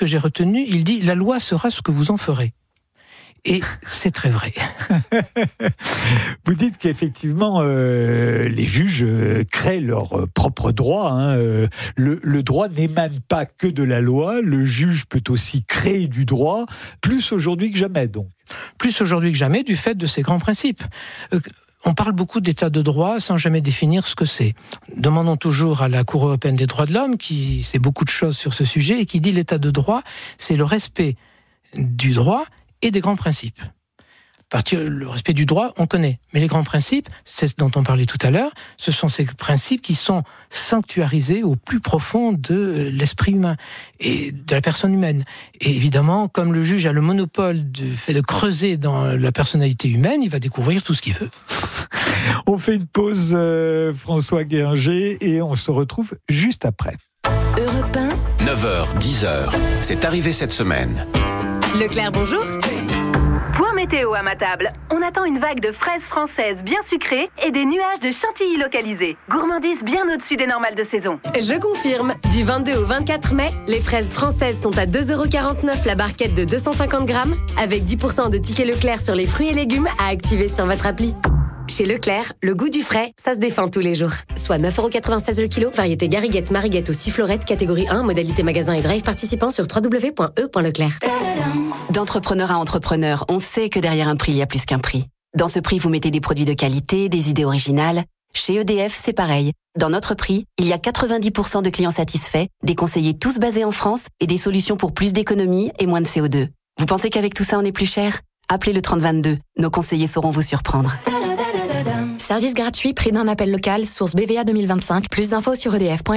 que j'ai retenues, il dit « La loi sera ce que vous en ferez ». Et c'est très vrai. Vous dites qu'effectivement, les juges créent leurs propres droits. Le droit n'émane pas que de la loi. Le juge peut aussi créer du droit, plus aujourd'hui que jamais, donc. Plus aujourd'hui que jamais, du fait de ces grands principes. On parle beaucoup d'état de droit sans jamais définir ce que c'est. Demandons toujours à la Cour européenne des droits de l'homme, qui sait beaucoup de choses sur ce sujet, et qui dit l'état de droit, c'est le respect du droit et des grands principes. Le respect du droit, on connaît. Mais les grands principes, c'est ce dont on parlait tout à l'heure, ce sont ces principes qui sont sanctuarisés au plus profond de l'esprit humain et de la personne humaine. Et évidemment, comme le juge a le monopole du fait de creuser dans la personnalité humaine, il va découvrir tout ce qu'il veut. On fait une pause, François Guéringer, et on se retrouve juste après. Europe 1. 9h, 10h, c'est arrivé cette semaine. Leclerc, bonjour. Point météo à ma table. On attend une vague de fraises françaises bien sucrées et des nuages de chantilly localisés. Gourmandise bien au-dessus des normales de saison. Je confirme. Du 22 au 24 mai, les fraises françaises sont à 2,49€ la barquette de 250 grammes, avec 10% de tickets Leclerc sur les fruits et légumes à activer sur votre appli. Chez Leclerc, le goût du frais, ça se défend tous les jours. Soit 9,96€ le kilo, variété Gariguette, Mariguette ou Sifflorette, catégorie 1, modalité magasin et drive participant sur www.e.leclerc. D'entrepreneur à entrepreneur, on sait que derrière un prix, il y a plus qu'un prix. Dans ce prix, vous mettez des produits de qualité, des idées originales. Chez EDF, c'est pareil. Dans notre prix, il y a 90% de clients satisfaits, des conseillers tous basés en France et des solutions pour plus d'économies et moins de CO2. Vous pensez qu'avec tout ça, on est plus cher ? Appelez le 3022. Nos conseillers sauront vous surprendre. Service gratuit, prix d'un appel local, source BVA 2025. Plus d'infos sur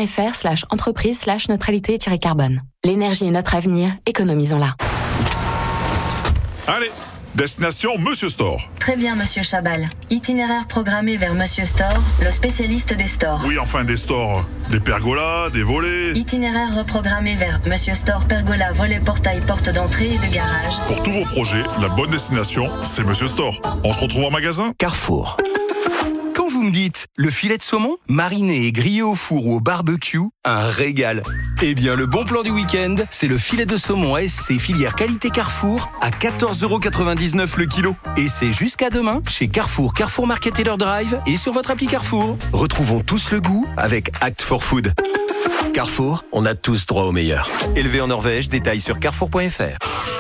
edf.fr/entreprise/neutralité-carbone. L'énergie est notre avenir, économisons-la. Allez, destination Monsieur Store. Très bien, Monsieur Chabal. Itinéraire programmé vers Monsieur Store, le spécialiste des stores. Oui, enfin des stores. Des pergolas, des volets. Itinéraire reprogrammé vers Monsieur Store, pergola, volet, portail, porte d'entrée et de garage. Pour tous vos projets, la bonne destination, c'est Monsieur Store. On se retrouve en magasin Carrefour. Quand vous me dites le filet de saumon, mariné et grillé au four ou au barbecue, un régal. Eh bien, le bon plan du week-end, c'est le filet de saumon ASC filière qualité Carrefour à 14,99€ le kilo. Et c'est jusqu'à demain chez Carrefour, Carrefour Market et leur Drive et sur votre appli Carrefour. Retrouvons tous le goût avec Act for Food. Carrefour, on a tous droit au meilleur. Élevé en Norvège, détails sur carrefour.fr.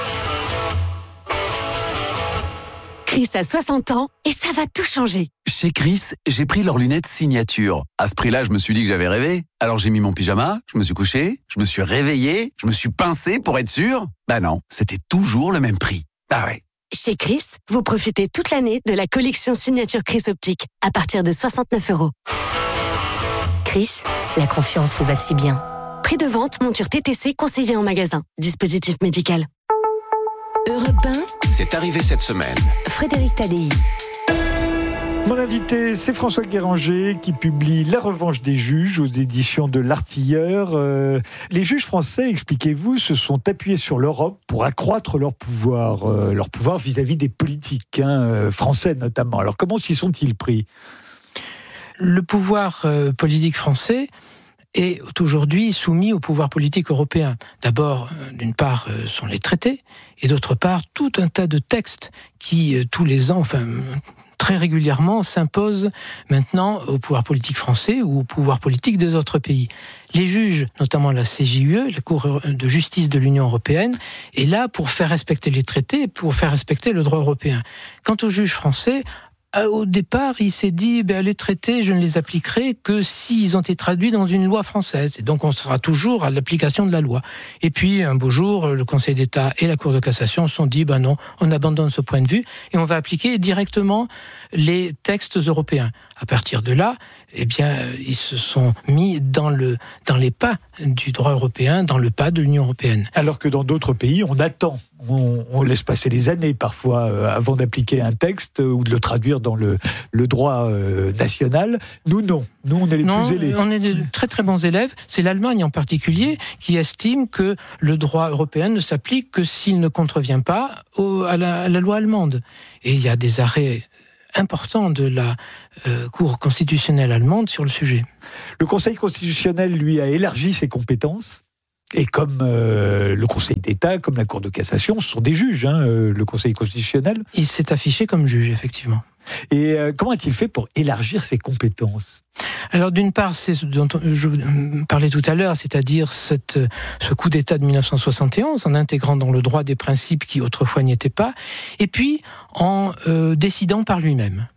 Chris a 60 ans et ça va tout changer. Chez Chris, j'ai pris leurs lunettes signature. À ce prix-là, je me suis dit que j'avais rêvé. Alors j'ai mis mon pyjama, je me suis couché, je me suis réveillé, je me suis pincé pour être sûr. Bah non, c'était toujours le même prix. Ah ouais. Chez Chris, vous profitez toute l'année de la collection signature Chris Optique à partir de 69€. Chris, la confiance vous va si bien. Prix de vente, monture TTC conseillée en magasin. Dispositif médical. Europe 1. C'est arrivé cette semaine. Frédéric Tadei. Mon invité, c'est François Guéringer qui publie La Revanche des juges aux éditions de l'Artilleur. Les juges français, expliquez-vous, se sont appuyés sur l'Europe pour accroître leur pouvoir vis-à-vis des politiques, français notamment. Alors comment s'y sont-ils pris ? Le pouvoir politique français est aujourd'hui soumis au pouvoir politique européen. D'abord, d'une part, sont les traités, et d'autre part, tout un tas de textes qui, tous les ans, très régulièrement, s'imposent maintenant au pouvoir politique français ou au pouvoir politique des autres pays. Les juges, notamment la CJUE, la Cour de justice de l'Union européenne, est là pour faire respecter les traités, pour faire respecter le droit européen. Quant aux juges français, au départ, il s'est dit, les traités, je ne les appliquerai que s'ils ont été traduits dans une loi française. Et donc, on sera toujours à l'application de la loi. Et puis, un beau jour, le Conseil d'État et la Cour de cassation se sont dit, non, on abandonne ce point de vue et on va appliquer directement les textes européens. À partir de là, ils se sont mis dans les pas du droit européen, dans le pas de l'Union européenne. Alors que dans d'autres pays, on attend. On laisse passer les années parfois avant d'appliquer un texte ou de le traduire dans le droit national. Nous, non. Nous, on est les plus zélés. On est de très très bons élèves. C'est l'Allemagne en particulier qui estime que le droit européen ne s'applique que s'il ne contrevient pas à la loi allemande. Et il y a des arrêts important de la Cour constitutionnelle allemande sur le sujet. Le Conseil constitutionnel, lui, a élargi ses compétences. Et comme le Conseil d'État, comme la Cour de cassation, ce sont des juges, le Conseil constitutionnel. Il s'est affiché comme juge, effectivement. Et comment a-t-il fait pour élargir ses compétences ? Alors d'une part, c'est ce dont je parlais tout à l'heure, c'est-à-dire ce coup d'État de 1971, en intégrant dans le droit des principes qui autrefois n'y étaient pas, et puis en décidant par lui-même.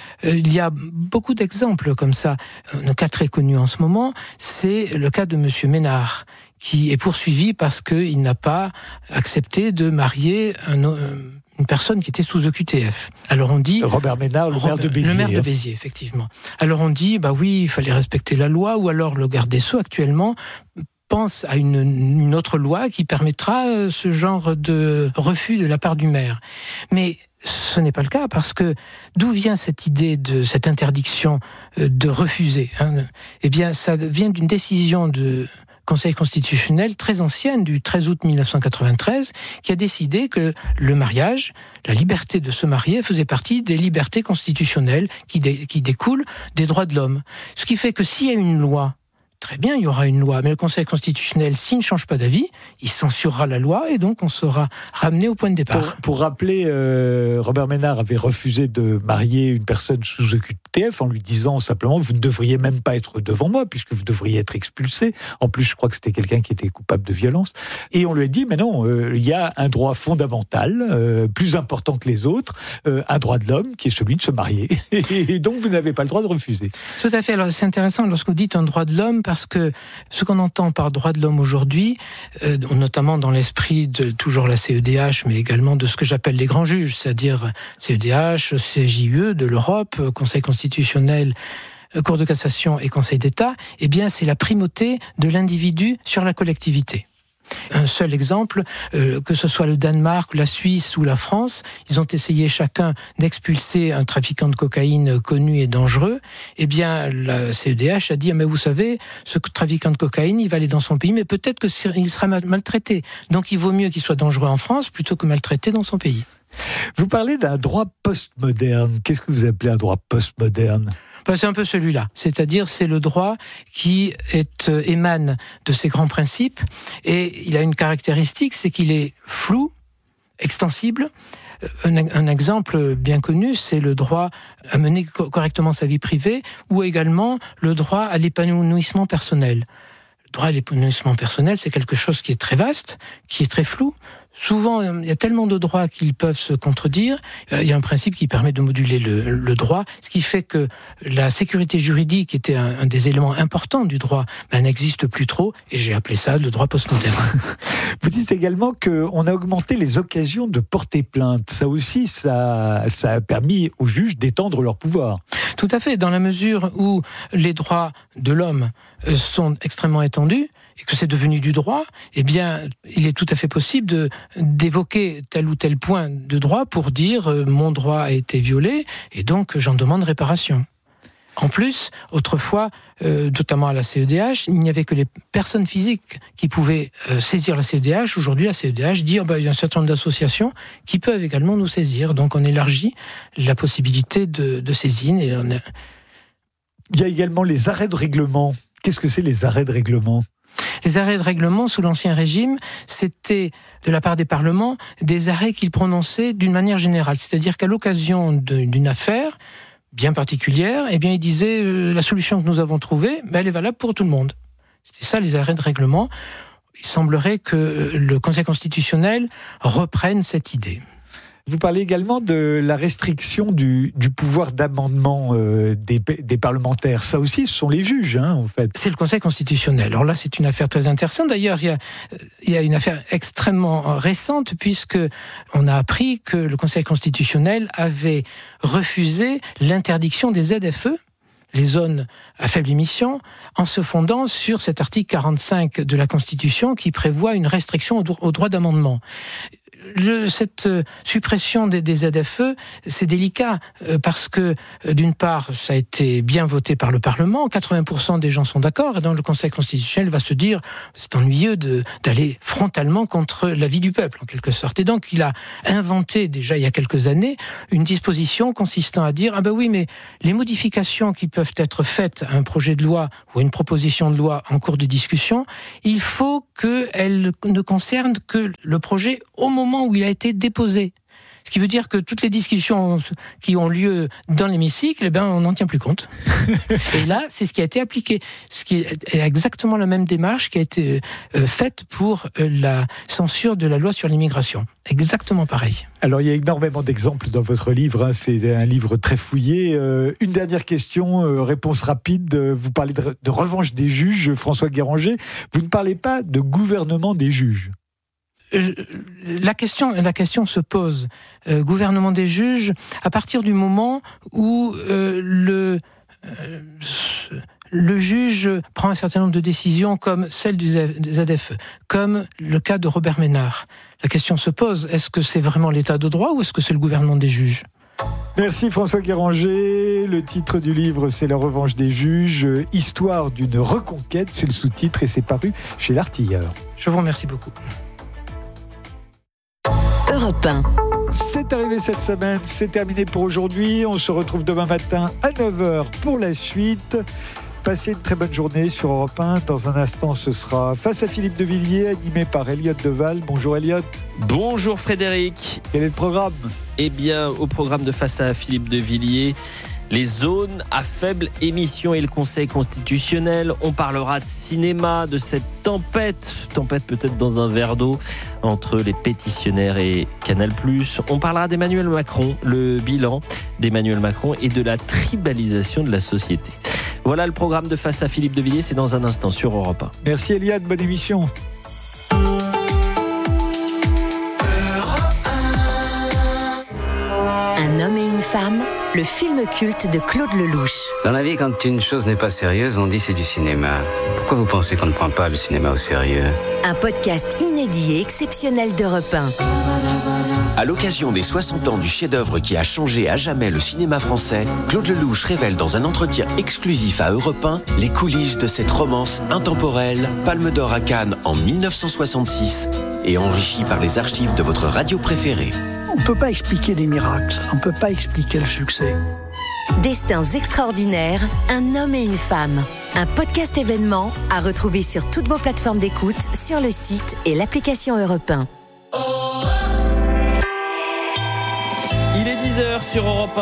Il y a beaucoup d'exemples comme ça. Un cas très connu en ce moment, c'est le cas de M. Ménard, qui est poursuivi parce qu'il n'a pas accepté de marier une personne qui était sous OQTF. Alors on dit... Robert Ménard, le maire de Béziers. Le maire de Béziers, effectivement. Alors on dit, oui, il fallait respecter la loi, ou alors le garde des Sceaux actuellement pense à une autre loi qui permettra ce genre de refus de la part du maire. Mais ce n'est pas le cas, parce que d'où vient cette idée de cette interdiction de refuser ? Eh bien, ça vient d'une décision de Conseil constitutionnel très ancienne, du 13 août 1993, qui a décidé que le mariage, la liberté de se marier, faisait partie des libertés constitutionnelles qui découlent des droits de l'homme. Ce qui fait que s'il y a une loi, très bien, il y aura une loi, mais le Conseil constitutionnel, s'il ne change pas d'avis, il censurera la loi et donc on sera ramené au point de départ. Pour rappeler, Robert Ménard avait refusé de marier une personne sous OQTF en lui disant simplement « vous ne devriez même pas être devant moi puisque vous devriez être expulsé ». En plus, je crois que c'était quelqu'un qui était coupable de violence. Et on lui a dit « mais non, il y a un droit fondamental, plus important que les autres, un droit de l'homme qui est celui de se marier. Et donc vous n'avez pas le droit de refuser ». Tout à fait. Alors c'est intéressant lorsque vous dites un droit de l'homme, parce que ce qu'on entend par droit de l'homme aujourd'hui, notamment dans l'esprit de toujours la CEDH, mais également de ce que j'appelle les grands juges, c'est-à-dire CEDH, CJUE de l'Europe, Conseil constitutionnel, Cour de cassation et Conseil d'État, eh bien c'est la primauté de l'individu sur la collectivité. Un seul exemple, que ce soit le Danemark, la Suisse ou la France, ils ont essayé chacun d'expulser un trafiquant de cocaïne connu et dangereux. Eh bien, la CEDH a dit, mais vous savez, ce trafiquant de cocaïne, il va aller dans son pays, mais peut-être qu'il sera maltraité. Donc il vaut mieux qu'il soit dangereux en France plutôt que maltraité dans son pays. Vous parlez d'un droit postmoderne. Qu'est-ce que vous appelez un droit postmoderne ? C'est un peu celui-là, c'est-à-dire c'est le droit qui émane de ces grands principes, et il a une caractéristique, c'est qu'il est flou, extensible. Un exemple bien connu, c'est le droit à mener correctement sa vie privée, ou également le droit à l'épanouissement personnel. Le droit à l'épanouissement personnel, c'est quelque chose qui est très vaste, qui est très flou. Souvent, il y a tellement de droits qu'ils peuvent se contredire. Il y a un principe qui permet de moduler le droit, ce qui fait que la sécurité juridique était un des éléments importants du droit, n'existe plus trop, et j'ai appelé ça le droit postmoderne. Vous dites également qu'on a augmenté les occasions de porter plainte. Ça aussi, ça a permis aux juges d'étendre leur pouvoir. Tout à fait, dans la mesure où les droits de l'homme sont extrêmement étendus, et que c'est devenu du droit, eh bien, il est tout à fait possible d'évoquer tel ou tel point de droit pour dire mon droit a été violé et donc j'en demande réparation. En plus, autrefois, notamment à la CEDH, il n'y avait que les personnes physiques qui pouvaient saisir la CEDH. Aujourd'hui, la CEDH dit il y a un certain nombre d'associations qui peuvent également nous saisir. Donc on élargit la possibilité de saisine. Et Il y a également les arrêts de règlement. Qu'est-ce que c'est les arrêts de règlement ? Les arrêts de règlement, sous l'Ancien Régime, c'était, de la part des parlements, des arrêts qu'ils prononçaient d'une manière générale. C'est-à-dire qu'à l'occasion d'une affaire bien particulière, eh bien, ils disaient la solution que nous avons trouvée, elle est valable pour tout le monde. C'était ça, les arrêts de règlement. Il semblerait que le Conseil constitutionnel reprenne cette idée. Vous parlez également de la restriction du pouvoir d'amendement des parlementaires. Ça aussi, ce sont les juges, en fait. C'est le Conseil constitutionnel. Alors là, c'est une affaire très intéressante. D'ailleurs, il y a une affaire extrêmement récente, puisque on a appris que le Conseil constitutionnel avait refusé l'interdiction des ZFE, les zones à faible émission, en se fondant sur cet article 45 de la Constitution qui prévoit une restriction au droit d'amendement. cette suppression des ZFE, c'est délicat parce que d'une part, ça a été bien voté par le Parlement, 80% des gens sont d'accord, et donc le Conseil constitutionnel va se dire c'est ennuyeux d'aller frontalement contre l'avis du peuple en quelque sorte. Et donc il a inventé déjà il y a quelques années une disposition consistant à dire oui, mais les modifications qui peuvent être faites à un projet de loi ou à une proposition de loi en cours de discussion, il faut qu'elles ne concernent que le projet au moment où il a été déposé. Ce qui veut dire que toutes les discussions qui ont lieu dans l'hémicycle, on n'en tient plus compte. Et là, c'est ce qui a été appliqué. Ce qui est exactement la même démarche qui a été faite pour la censure de la loi sur l'immigration. Exactement pareil. Alors, il y a énormément d'exemples dans votre livre. C'est un livre très fouillé. Une dernière question, réponse rapide. Vous parlez de revanche des juges, François Guéranger. Vous ne parlez pas de gouvernement des juges. La question se pose. Gouvernement des juges, à partir du moment où le juge prend un certain nombre de décisions comme celle des ZFE, comme le cas de Robert Ménard. La question se pose, est-ce que c'est vraiment l'état de droit ou est-ce que c'est le gouvernement des juges ? Merci François Guéranger. Le titre du livre, c'est La revanche des juges, histoire d'une reconquête. C'est le sous-titre et c'est paru chez l'Artilleur. Je vous remercie beaucoup. Europe 1. C'est arrivé cette semaine, c'est terminé pour aujourd'hui. On se retrouve demain matin à 9h pour la suite. Passez une très bonne journée sur Europe 1. Dans un instant, ce sera Face à Philippe de Villiers, animé par Elliot Deval. Bonjour Elliot. Bonjour Frédéric. Quel est le programme ? Eh bien, au programme de Face à Philippe de Villiers, les zones à faible émission et le Conseil constitutionnel. On parlera de cinéma, de cette tempête peut-être dans un verre d'eau entre les pétitionnaires et Canal+. On parlera d'Emmanuel Macron, le bilan d'Emmanuel Macron et de la tribalisation de la société. Voilà le programme de Face à Philippe de Villiers, c'est dans un instant sur Europe 1. Merci Eliade, bonne émission. Un homme et une femme, le film culte de Claude Lelouch. Dans la vie, quand une chose n'est pas sérieuse, on dit c'est du cinéma. Pourquoi vous pensez qu'on ne prend pas le cinéma au sérieux ? Un podcast inédit et exceptionnel d'Europe 1. À l'occasion des 60 ans du chef-d'œuvre qui a changé à jamais le cinéma français, Claude Lelouch révèle dans un entretien exclusif à Europe 1 les coulisses de cette romance intemporelle, Palme d'Or à Cannes en 1966 et enrichie par les archives de votre radio préférée. On ne peut pas expliquer des miracles, on ne peut pas expliquer le succès. Destins extraordinaires, un homme et une femme. Un podcast événement à retrouver sur toutes vos plateformes d'écoute, sur le site et l'application Europe 1. Il est 10h sur Europe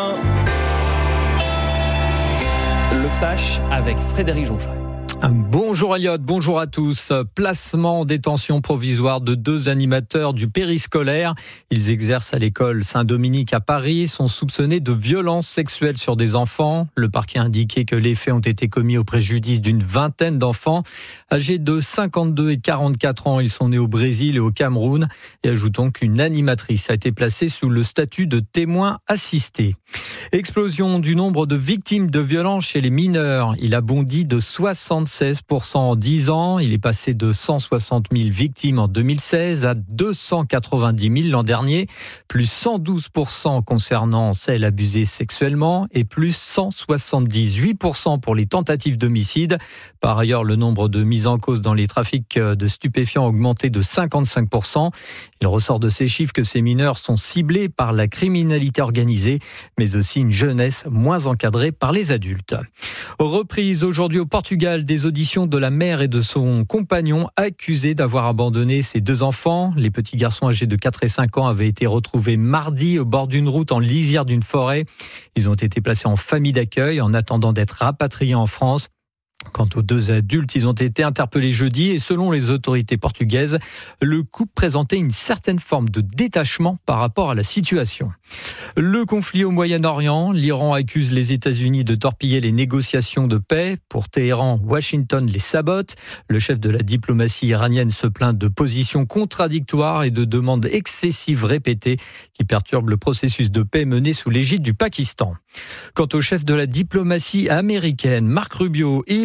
1. Le Flash avec Frédéric Joncheret. Bonjour Elliot, bonjour à tous. Placement en détention provisoire de 2 animateurs du périscolaire. Ils exercent à l'école Saint-Dominique à Paris et sont soupçonnés de violences sexuelles sur des enfants. Le parquet a indiqué que les faits ont été commis au préjudice d'une vingtaine d'enfants. Âgés de 52 et 44 ans, ils sont nés au Brésil et au Cameroun. Et ajoutons qu'une animatrice a été placée sous le statut de témoin assisté. Explosion du nombre de victimes de violences chez les mineurs. Il a bondi de 76% en 10 ans. Il est passé de 160 000 victimes en 2016 à 290 000 l'an dernier, plus 112% concernant celles abusées sexuellement et plus 178% pour les tentatives d'homicide. Par ailleurs, le nombre de mises en cause dans les trafics de stupéfiants a augmenté de 55%. Il ressort de ces chiffres que ces mineurs sont ciblés par la criminalité organisée, mais aussi une jeunesse moins encadrée par les adultes. Reprise aujourd'hui au Portugal des auditions de la mère et de son compagnon accusés d'avoir abandonné ses 2 enfants. Les petits garçons âgés de 4 et 5 ans avaient été retrouvés mardi au bord d'une route en lisière d'une forêt. Ils ont été placés en famille d'accueil en attendant d'être rapatriés en France. Quant aux 2 adultes, ils ont été interpellés jeudi et selon les autorités portugaises, le couple présentait une certaine forme de détachement par rapport à la situation. Le conflit au Moyen-Orient, l'Iran accuse les États-Unis de torpiller les négociations de paix. Pour Téhéran, Washington les sabote. Le chef de la diplomatie iranienne se plaint de positions contradictoires et de demandes excessives répétées qui perturbent le processus de paix mené sous l'égide du Pakistan. Quant au chef de la diplomatie américaine, Marc Rubio, il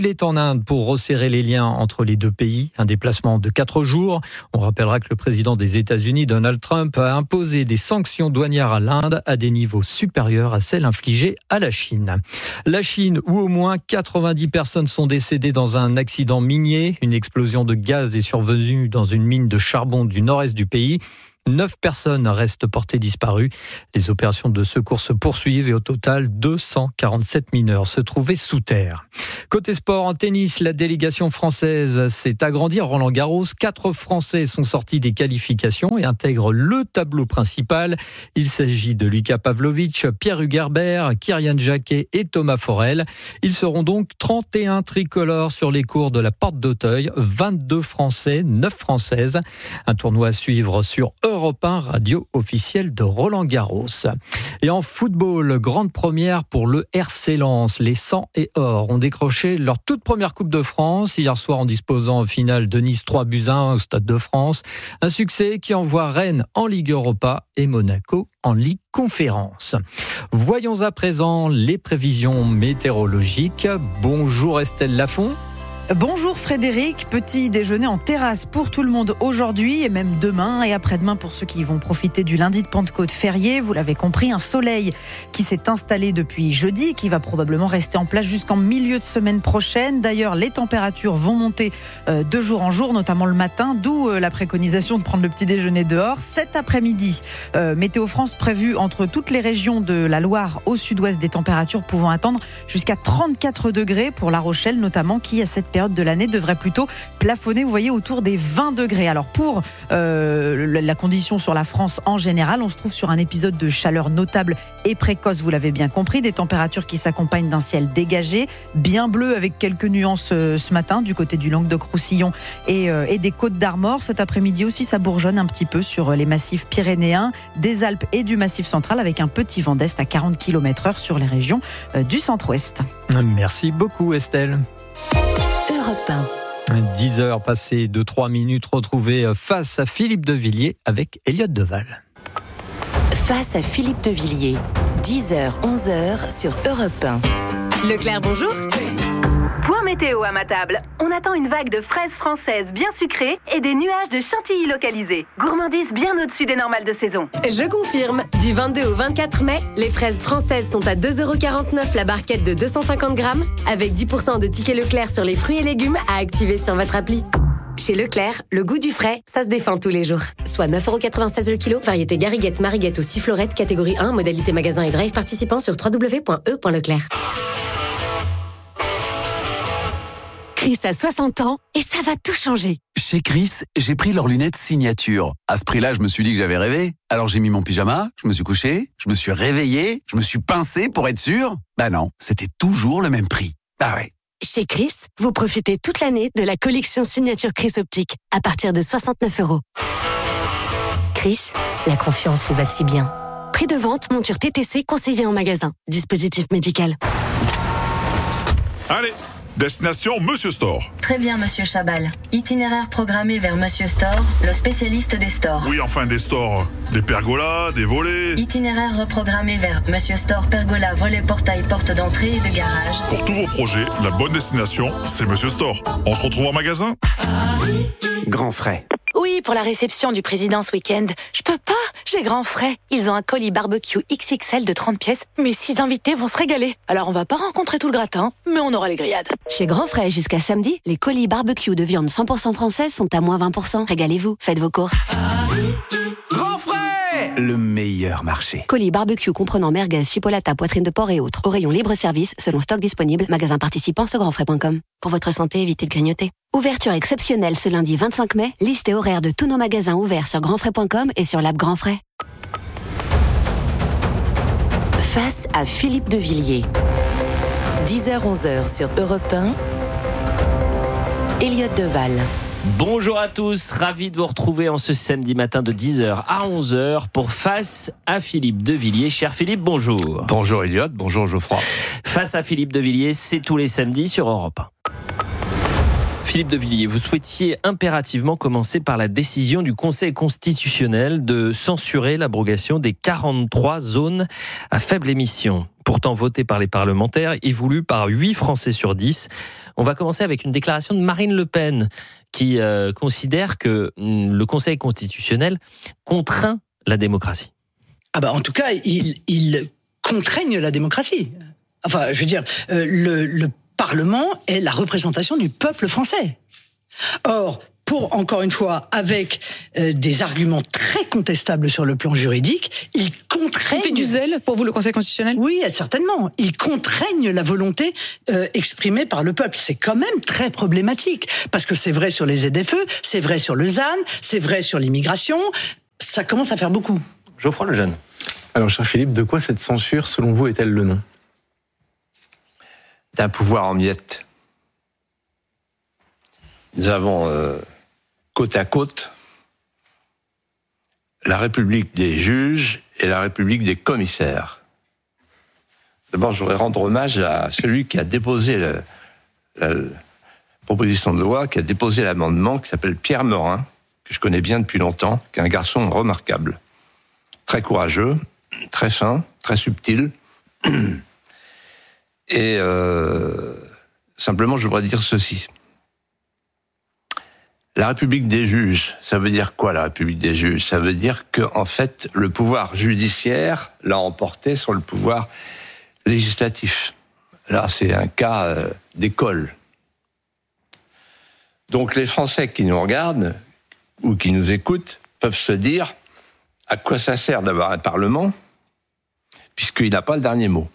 est en Inde pour resserrer les liens entre les deux pays. Un déplacement de 4 jours. On rappellera que le président des États-Unis, Donald Trump, a imposé des sanctions douanières à l'Inde à des niveaux supérieurs à celles infligées à la Chine. La Chine, où au moins 90 personnes sont décédées dans un accident minier. Une explosion de gaz est survenue dans une mine de charbon du nord-est du pays. 9 personnes restent portées disparues. Les opérations de secours se poursuivent et au total, 247 mineurs se trouvaient sous terre. Côté sport, en tennis, la délégation française s'est agrandie à Roland-Garros. 4 Français sont sortis des qualifications et intègrent le tableau principal. Il s'agit de Luka Pavlovic, Pierre Hugerbert, Kyrian Jacquet et Thomas Forel. Ils seront donc 31 tricolores sur les cours de la Porte d'Auteuil, 22 Français, 9 Françaises. Un tournoi à suivre sur Europe 1, radio officielle de Roland-Garros. Et en football, grande première pour le RC Lens. Les 100 et or ont décroché leur toute première Coupe de France hier soir en disposant au final de Nice 3-1 au Stade de France. Un succès qui envoie Rennes en Ligue Europa et Monaco en Ligue Conférence. Voyons à présent les prévisions météorologiques. Bonjour Estelle Lafont. Bonjour Frédéric, petit déjeuner en terrasse pour tout le monde aujourd'hui et même demain et après-demain pour ceux qui vont profiter du lundi de Pentecôte férié. Vous l'avez compris, un soleil qui s'est installé depuis jeudi et qui va probablement rester en place jusqu'en milieu de semaine prochaine. D'ailleurs, les températures vont monter de jour en jour, notamment le matin, d'où la préconisation de prendre le petit déjeuner dehors. Cet après-midi, Météo France prévu entre toutes les régions de la Loire au sud-ouest, des températures pouvant atteindre jusqu'à 34 degrés pour La Rochelle notamment, qui à cette période de l'année devrait plutôt plafonner, vous voyez, autour des 20 degrés. Alors pour la condition sur la France en général, on se trouve sur un épisode de chaleur notable et précoce, vous l'avez bien compris, des températures qui s'accompagnent d'un ciel dégagé, bien bleu avec quelques nuances ce matin du côté du Languedoc-Roussillon et des Côtes d'Armor. Cet après-midi aussi, ça bourgeonne un petit peu sur les massifs pyrénéens, des Alpes et du Massif central avec un petit vent d'est à 40 km/h sur les régions du centre-ouest. Merci beaucoup Estelle. 10h passées de 3 minutes, retrouvées face à Philippe de Villiers avec Elliot Deval. Face à Philippe de Villiers, 10h, 11h sur Europe 1. Leclerc, bonjour. Point météo à ma table. On attend une vague de fraises françaises bien sucrées et des nuages de chantilly localisés. Gourmandise bien au-dessus des normales de saison. Je confirme. Du 22 au 24 mai, les fraises françaises sont à 2,49€ la barquette de 250 grammes, avec 10% de tickets Leclerc sur les fruits et légumes à activer sur votre appli. Chez Leclerc, le goût du frais, ça se défend tous les jours. Soit 9,96€ le kilo, variété Gariguette, Mariguette ou Sifflorette, catégorie 1, modalité magasin et drive participant sur www.e.leclerc. Chris a 60 ans et ça va tout changer. Chez Chris, j'ai pris leurs lunettes signature. À ce prix-là, je me suis dit que j'avais rêvé. Alors j'ai mis mon pyjama, je me suis couché, je me suis réveillé, je me suis pincé pour être sûr. Bah non, c'était toujours le même prix. Ah ouais. Chez Chris, vous profitez toute l'année de la collection signature Chris Optique à partir de 69€. Chris, la confiance vous va si bien. Prix de vente, monture TTC conseillée en magasin. Dispositif médical. Allez, destination Monsieur Store. Très bien, Monsieur Chabal. Itinéraire programmé vers Monsieur Store, le spécialiste des stores. Oui, enfin des stores. Des pergolas, des volets. Itinéraire reprogrammé vers Monsieur Store, pergola, volet, portail, porte d'entrée et de garage. Pour tous vos projets, la bonne destination, c'est Monsieur Store. On se retrouve en magasin. Grand frais. Oui, pour la réception du président ce week-end. Je peux pas, j'ai grand frais. Ils ont un colis barbecue XXL de 30 pièces. Mes 6 invités vont se régaler. Alors on va pas rencontrer tout le gratin, mais on aura les grillades. Chez Grand Frais, jusqu'à samedi, les colis barbecue de viande 100% française sont à moins 20%. Régalez-vous, faites vos courses. Grand frais, le meilleur marché. Colis barbecue comprenant merguez, chipolata, poitrine de porc et autres. Au rayon libre-service, selon stock disponible, magasin participant sur grandfrais.com. Pour votre santé, évitez de grignoter. Ouverture exceptionnelle ce lundi 25 mai. Liste et horaire de tous nos magasins ouverts sur grandfrais.com et sur l'app Grand Frais. Face à Philippe de Villiers, 10h-11h sur Europe 1. Elliot Deval. Bonjour à tous, ravi de vous retrouver en ce samedi matin de 10h à 11h pour Face à Philippe de Villiers. Cher Philippe, bonjour. Bonjour Elliot, bonjour Geoffroy. Face à Philippe de Villiers, c'est tous les samedis sur Europe 1. Philippe de Villiers, vous souhaitiez impérativement commencer par la décision du Conseil constitutionnel de censurer l'abrogation des 43 zones à faible émission. Pourtant votée par les parlementaires et voulue par 8 Français sur 10. On va commencer avec une déclaration de Marine Le Pen qui considère que le Conseil constitutionnel contraint la démocratie. En tout cas, il contraigne la démocratie. Enfin, je veux dire, le Parlement est la représentation du peuple français. Or, encore une fois, avec des arguments très contestables sur le plan juridique, il contraigne... Il fait du zèle pour vous, le Conseil constitutionnel ? Oui, certainement. Il contraigne la volonté exprimée par le peuple. C'est quand même très problématique, parce que c'est vrai sur les ZFE, c'est vrai sur le ZAN, c'est vrai sur l'immigration. Ça commence à faire beaucoup. Geoffroy Lejeune. Alors, cher Philippe, de quoi cette censure, selon vous, est-elle le nom ? D'un pouvoir en miettes. Nous avons côte à côte la République des juges et la République des commissaires. D'abord, je voudrais rendre hommage à celui qui a déposé la proposition de loi, qui a déposé l'amendement, qui s'appelle Pierre Morin, que je connais bien depuis longtemps, qui est un garçon remarquable, très courageux, très fin, très subtil. Et simplement, je voudrais dire ceci. La République des juges, ça veut dire quoi, la République des juges ? Ça veut dire que, en fait, le pouvoir judiciaire l'a emporté sur le pouvoir législatif. Là, c'est un cas d'école. Donc, les Français qui nous regardent ou qui nous écoutent peuvent se dire à quoi ça sert d'avoir un Parlement, puisqu'il n'a pas le dernier mot.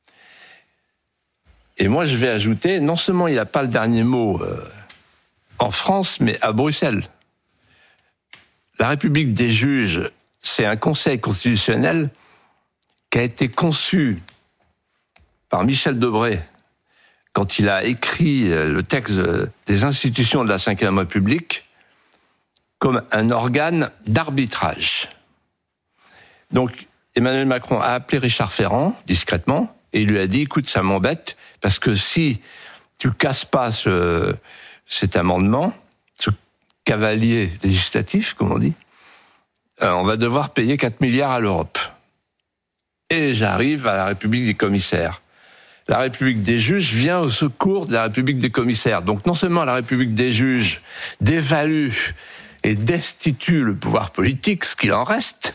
Et moi, je vais ajouter, non seulement il n'a pas le dernier mot en France, mais à Bruxelles. La République des juges, c'est un conseil constitutionnel qui a été conçu par Michel Debré quand il a écrit le texte des institutions de la Ve République comme un organe d'arbitrage. Donc, Emmanuel Macron a appelé Richard Ferrand, discrètement, et il lui a dit, écoute, ça m'embête, parce que si tu casses pas cet amendement, ce cavalier législatif, comme on dit, on va devoir payer 4 milliards à l'Europe. Et j'arrive à la République des commissaires. La République des juges vient au secours de la République des commissaires. Donc non seulement la République des juges dévalue et destitue le pouvoir politique, ce qu'il en reste,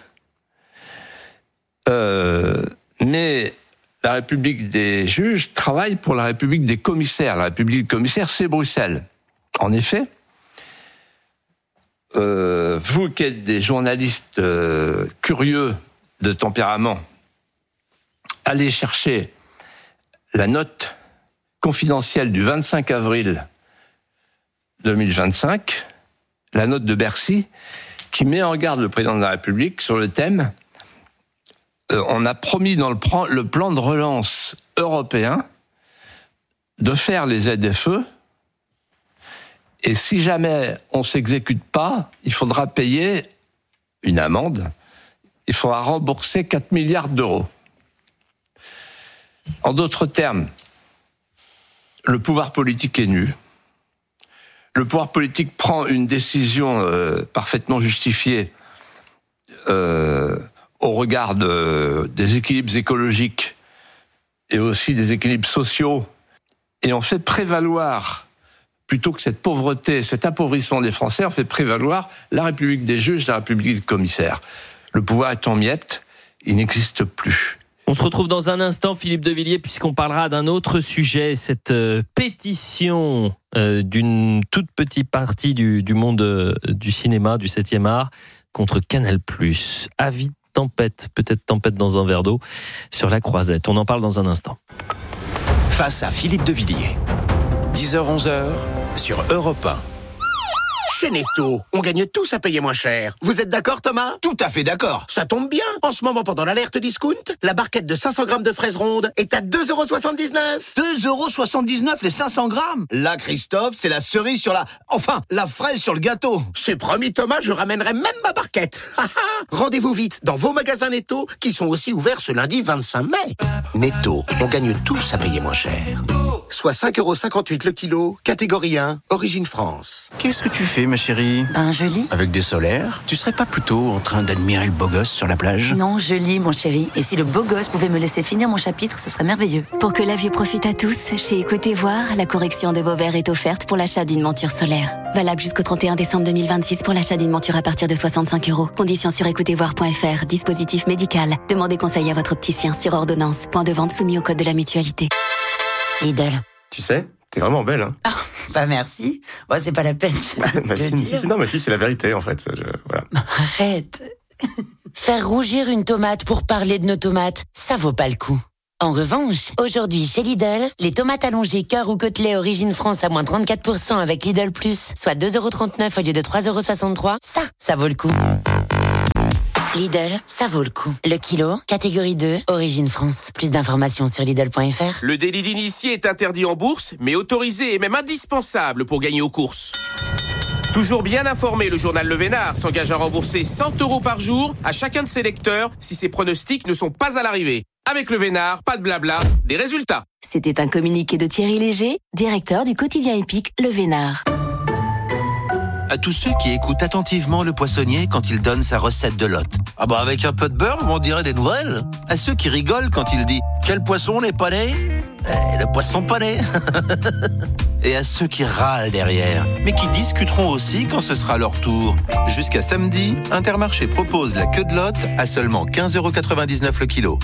mais la République des juges travaille pour la République des commissaires. La République des commissaires, c'est Bruxelles. En effet, vous qui êtes des journalistes curieux de tempérament, allez chercher la note confidentielle du 25 avril 2025, la note de Bercy, qui met en garde le président de la République sur le thème on a promis dans le plan de relance européen de faire les ZFE, et si jamais on ne s'exécute pas, il faudra payer une amende, il faudra rembourser 4 milliards d'euros. En d'autres termes, le pouvoir politique est nu. Le pouvoir politique prend une décision parfaitement justifiée au regard des équilibres écologiques et aussi des équilibres sociaux, et on fait prévaloir, plutôt que cette pauvreté, cet appauvrissement des Français, on fait prévaloir la République des juges, la République des commissaires. Le pouvoir est en miettes, il n'existe plus. On se retrouve dans un instant, Philippe de Villiers, puisqu'on parlera d'un autre sujet, cette pétition d'une toute petite partie du monde du cinéma, du 7e art, contre Canal+. Avis de tempête, peut-être tempête dans un verre d'eau, sur la Croisette. On en parle dans un instant. Face à Philippe de Villiers, 10h-11h, sur Europe 1. Chez Netto, on gagne tous à payer moins cher. Vous êtes d'accord, Thomas ? Tout à fait d'accord. Ça tombe bien. En ce moment, pendant l'alerte discount, la barquette de 500 grammes de fraises rondes est à 2,79 €. 2,79 € les 500 grammes. Là, Christophe, c'est la cerise sur la... Enfin, la fraise sur le gâteau. C'est promis, Thomas, je ramènerai même ma barquette. Rendez-vous vite dans vos magasins Netto, qui sont aussi ouverts ce lundi 25 mai. Netto, on gagne tous à payer moins cher. soit 5,58 € le kilo, catégorie 1, origine France. Qu'est-ce que tu fais, ma chérie? Je lis. Avec des solaires? Tu serais pas plutôt en train d'admirer le beau gosse sur la plage? Non, je lis, mon chéri. Et si le beau gosse pouvait me laisser finir mon chapitre, ce serait merveilleux. Pour que la vue profite à tous, chez Écoutez Voir, la correction de vos verres est offerte pour l'achat d'une monture solaire. Valable jusqu'au 31 décembre 2026 pour l'achat d'une monture à partir de 65 €. Conditions sur écoutezvoir.fr. Dispositif médical. Demandez conseil à votre opticien sur ordonnance. Point de vente soumis au code de la mutualité. Lidl. Tu sais, t'es vraiment belle, hein. Merci. C'est pas la peine. Si, c'est la vérité, en fait. Voilà. Arrête. Faire rougir une tomate pour parler de nos tomates, ça vaut pas le coup. En revanche, aujourd'hui chez Lidl, les tomates allongées cœur ou côtelets origine France à moins 34% avec Lidl Plus, soit 2,39 € au lieu de 3,63 €, ça vaut le coup. Lidl, ça vaut le coup. Le kilo, catégorie 2, origine France. Plus d'informations sur Lidl.fr. Le délit d'initié est interdit en bourse, mais autorisé et même indispensable pour gagner aux courses. Toujours bien informé, le journal Le Vénard s'engage à rembourser 100 € par jour à chacun de ses lecteurs si ses pronostics ne sont pas à l'arrivée. Avec Le Vénard, pas de blabla, des résultats. C'était un communiqué de Thierry Léger, directeur du quotidien épique Le Vénard. À tous ceux qui écoutent attentivement le poissonnier quand il donne sa recette de lotte. Avec un peu de beurre, on dirait des nouvelles. À ceux qui rigolent quand il dit « Quel poisson n'est pas né ?» Le poisson pané. Et à ceux qui râlent derrière, mais qui discuteront aussi quand ce sera leur tour. Jusqu'à samedi, Intermarché propose la queue de lotte à seulement 15,99 € le kilo.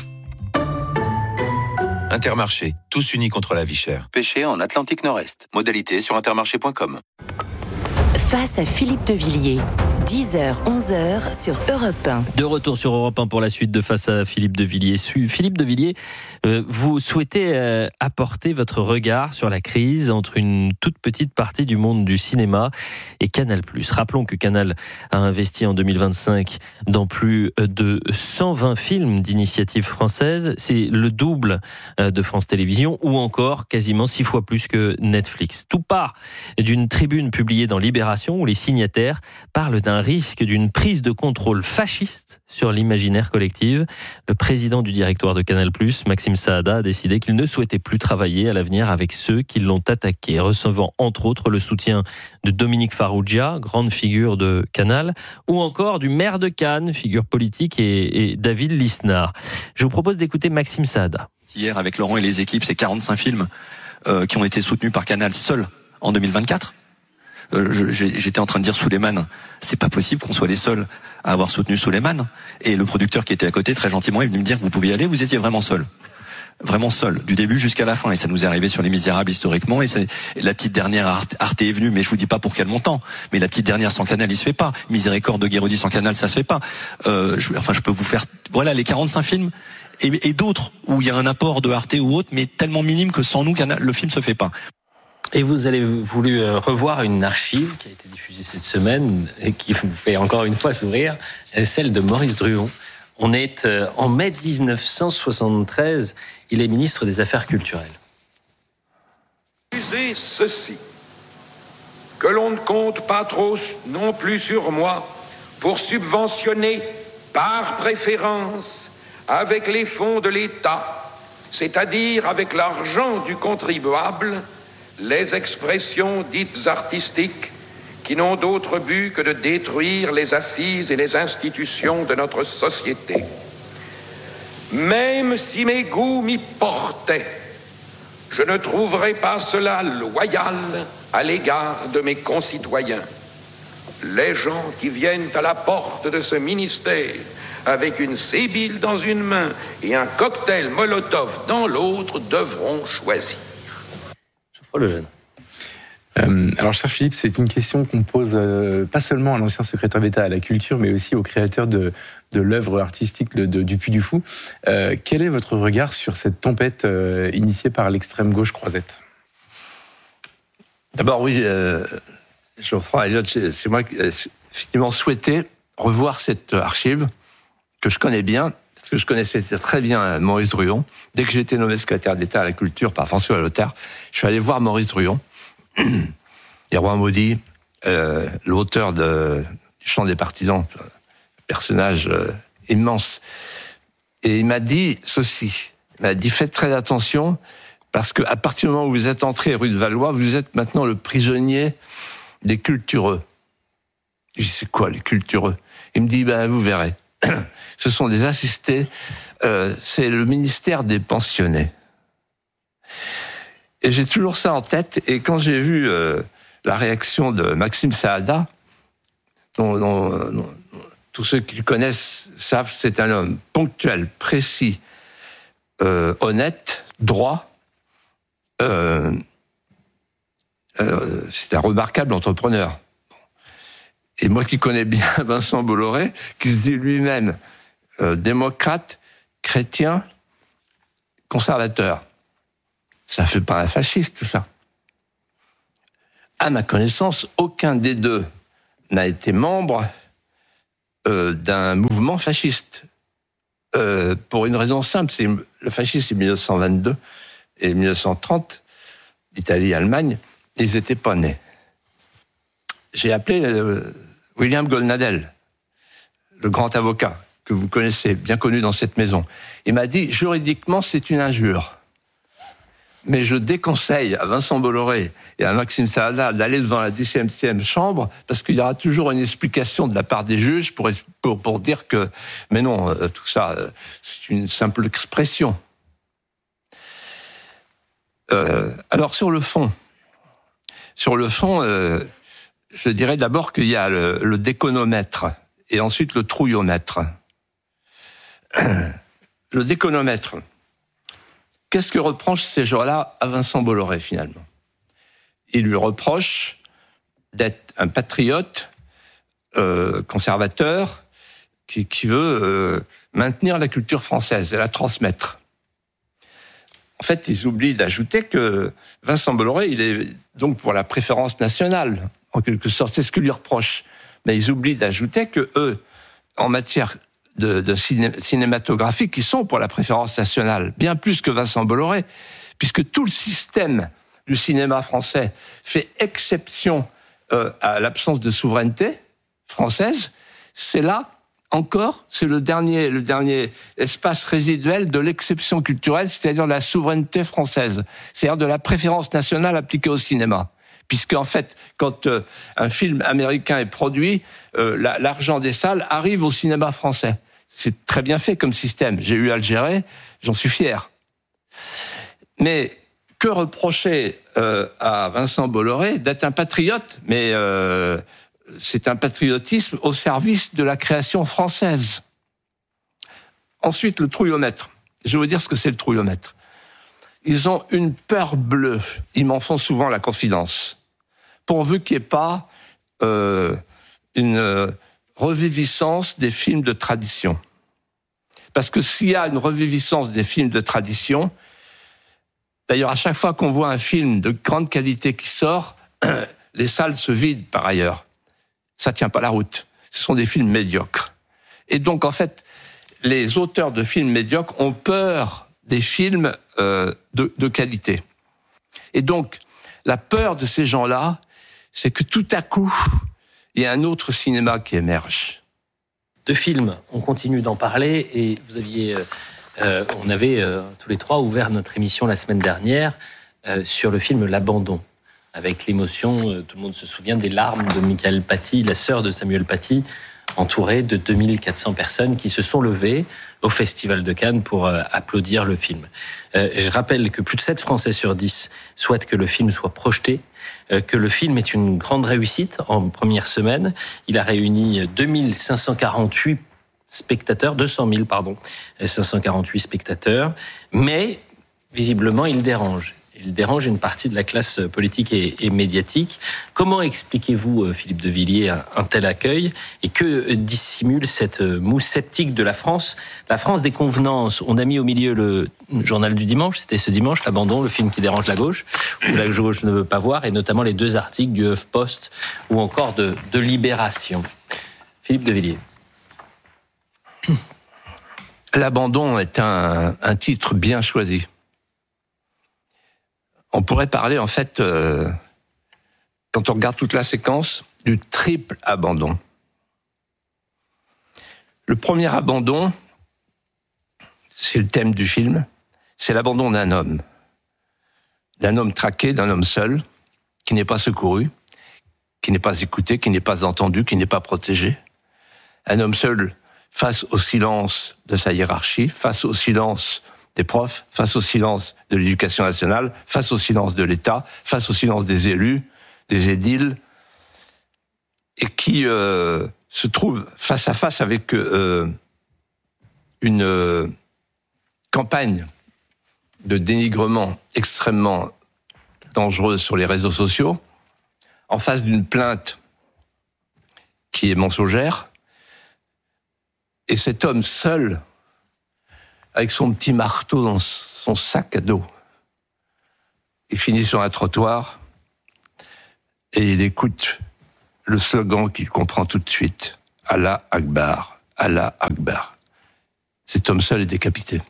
Intermarché, tous unis contre la vie chère. Pêché en Atlantique Nord-Est. Modalité sur intermarché.com. Face à Philippe de Villiers, 10h, 11h sur Europe 1. De retour sur Europe 1 pour la suite de Face à Philippe de Villiers. Philippe de Villiers, vous souhaitez apporter votre regard sur la crise entre une toute petite partie du monde du cinéma et Canal+. Rappelons que Canal a investi en 2025 dans plus de 120 films d'initiative française. C'est le double de France Télévisions ou encore quasiment 6 fois plus que Netflix. Tout part d'une tribune publiée dans Libération où les signataires parlent d'un risque d'une prise de contrôle fasciste sur l'imaginaire collectif. Le président du directoire de Canal+, Maxime Saada, a décidé qu'il ne souhaitait plus travailler à l'avenir avec ceux qui l'ont attaqué, recevant entre autres le soutien de Dominique Farrugia, grande figure de Canal, ou encore du maire de Cannes, figure politique, et David Lisnard. Je vous propose d'écouter Maxime Saada. Hier, avec Laurent et les équipes, c'est 45 films qui ont été soutenus par Canal seul en 2024. J'étais en train de dire Souleymane, c'est pas possible qu'on soit les seuls à avoir soutenu Souleymane. Et le producteur qui était à côté, très gentiment, est venu me dire, vous pouvez y aller, vous étiez vraiment seul. Vraiment seul, du début jusqu'à la fin. Et ça nous est arrivé sur Les Misérables historiquement. Et la petite dernière Arte est venue, mais je vous dis pas pour quel montant. Mais la petite dernière sans Canal, il se fait pas. Miséricorde de Guéraudy sans Canal, ça se fait pas. Je peux vous faire, voilà, les 45 films. Et d'autres, où il y a un apport de Arte ou autre, mais tellement minime que sans nous, Canal, le film se fait pas. Et vous avez voulu revoir une archive qui a été diffusée cette semaine et qui vous fait encore une fois sourire, celle de Maurice Druon. On est en mai 1973, il est ministre des Affaires culturelles. Excusez ceci, que l'on ne compte pas trop non plus sur moi pour subventionner par préférence avec les fonds de l'État, c'est-à-dire avec l'argent du contribuable, les expressions dites artistiques qui n'ont d'autre but que de détruire les assises et les institutions de notre société. Même si mes goûts m'y portaient, je ne trouverais pas cela loyal à l'égard de mes concitoyens. Les gens qui viennent à la porte de ce ministère avec une sébile dans une main et un cocktail Molotov dans l'autre devront choisir. Le jeune. Alors, cher Philippe, c'est une question qu'on pose pas seulement à l'ancien secrétaire d'État à la culture, mais aussi au créateur de l'œuvre artistique du Puy du Fou. Quel est votre regard sur cette tempête initiée par l'extrême gauche croisette ? D'abord, oui, Geoffroy Elliott, c'est moi qui effectivement souhaitais revoir cette archive que je connais bien, parce que je connaissais très bien Maurice Druon. Dès que j'ai été nommé secrétaire d'État à la culture par François Hollande, je suis allé voir Maurice Druon, Les Rois Maudits, l'auteur du Chant des Partisans, personnage immense. Et il m'a dit ceci, il m'a dit, faites très attention, Parce qu'à partir du moment où vous êtes entré rue de Valois, vous êtes maintenant le prisonnier des cultureux. Je dis, c'est quoi les cultureux? Il me dit, vous verrez. Ce sont des assistés, c'est le ministère des pensionnés. Et j'ai toujours ça en tête, et quand j'ai vu la réaction de Maxime Saada, dont tous ceux qui le connaissent savent, c'est un homme ponctuel, précis, honnête, droit. C'est un remarquable entrepreneur. Et moi qui connais bien Vincent Bolloré, qui se dit lui-même démocrate, chrétien, conservateur. Ça fait pas un fasciste, tout ça. À ma connaissance, aucun des deux n'a été membre d'un mouvement fasciste. Pour une raison simple, c'est le fascisme, c'est 1922 et 1930, l'Italie et l'Allemagne, ils n'étaient pas nés. J'ai appelé William Goldnadel, le grand avocat que vous connaissez, bien connu dans cette maison. Il m'a dit, juridiquement, c'est une injure. Mais je déconseille à Vincent Bolloré et à Maxime Saada d'aller devant la 17e chambre, parce qu'il y aura toujours une explication de la part des juges pour dire que, mais non, tout ça, c'est une simple expression. Alors, sur le fond, je dirais d'abord qu'il y a le déconomètre et ensuite le trouillomètre. Le déconomètre. Qu'est-ce que reprochent ces gens-là à Vincent Bolloré, finalement? Ils lui reprochent d'être un patriote conservateur qui veut maintenir la culture française et la transmettre. En fait, ils oublient d'ajouter que Vincent Bolloré, il est donc pour la préférence nationale, en quelque sorte, c'est ce qu'ils lui reprochent. Mais ils oublient d'ajouter que eux, en matière de cinématographique, ils sont pour la préférence nationale, bien plus que Vincent Bolloré, puisque tout le système du cinéma français fait exception à l'absence de souveraineté française. C'est là, encore, c'est le dernier espace résiduel de l'exception culturelle, c'est-à-dire de la souveraineté française, c'est-à-dire de la préférence nationale appliquée au cinéma. Puisque, en fait, quand un film américain est produit, l'argent des salles arrive au cinéma français. C'est très bien fait comme système. J'ai eu à le gérer, j'en suis fier. Mais que reprocher à Vincent Bolloré d'être un patriote? Mais c'est un patriotisme au service de la création française. Ensuite, le trouillomètre. Je vais vous dire ce que c'est le trouillomètre. Ils ont une peur bleue. Ils m'en font souvent la confidence. Pourvu qu'il n'y ait pas une reviviscence des films de tradition. Parce que s'il y a une reviviscence des films de tradition, d'ailleurs, à chaque fois qu'on voit un film de grande qualité qui sort, les salles se vident par ailleurs. Ça ne tient pas la route. Ce sont des films médiocres. Et donc, en fait, les auteurs de films médiocres ont peur des films de qualité. Et donc, la peur de ces gens-là, c'est que tout à coup, il y a un autre cinéma qui émerge. De films, on continue d'en parler, et on avait tous les trois ouvert notre émission la semaine dernière sur le film L'Abandon, avec l'émotion, tout le monde se souvient des larmes de Michael Paty, la sœur de Samuel Paty, entourée de 2400 personnes qui se sont levées au Festival de Cannes pour applaudir le film. Je rappelle que plus de 7 Français sur 10 souhaitent que le film soit projeté, que le film est une grande réussite en première semaine. Il a réuni 200 000 spectateurs, 548 spectateurs, mais visiblement il dérange. Il dérange une partie de la classe politique et médiatique. Comment expliquez-vous, Philippe de Villiers, un tel accueil? Et que dissimule cette moue sceptique de la France? La France des convenances. On a mis au milieu le journal du dimanche, c'était ce dimanche, L'Abandon, le film qui dérange la gauche, où la gauche ne veut pas voir, et notamment les 2 articles du HuffPost ou encore de Libération. Philippe de Villiers. L'Abandon est un titre bien choisi. On pourrait parler, en fait, quand on regarde toute la séquence, du triple abandon. Le premier abandon, c'est le thème du film, c'est l'abandon d'un homme. d'un homme traqué, d'un homme seul, qui n'est pas secouru, qui n'est pas écouté, qui n'est pas entendu, qui n'est pas protégé. Un homme seul face au silence de sa hiérarchie, face au silence des profs, face au silence de l'éducation nationale, face au silence de l'État, face au silence des élus, des édiles, et qui se trouve face à face avec une campagne de dénigrement extrêmement dangereuse sur les réseaux sociaux, en face d'une plainte qui est mensongère, et cet homme seul, avec son petit marteau dans son sac à dos, il finit sur un trottoir et il écoute le slogan qu'il comprend tout de suite. Allah Akbar, Allah Akbar. Cet homme seul est décapité.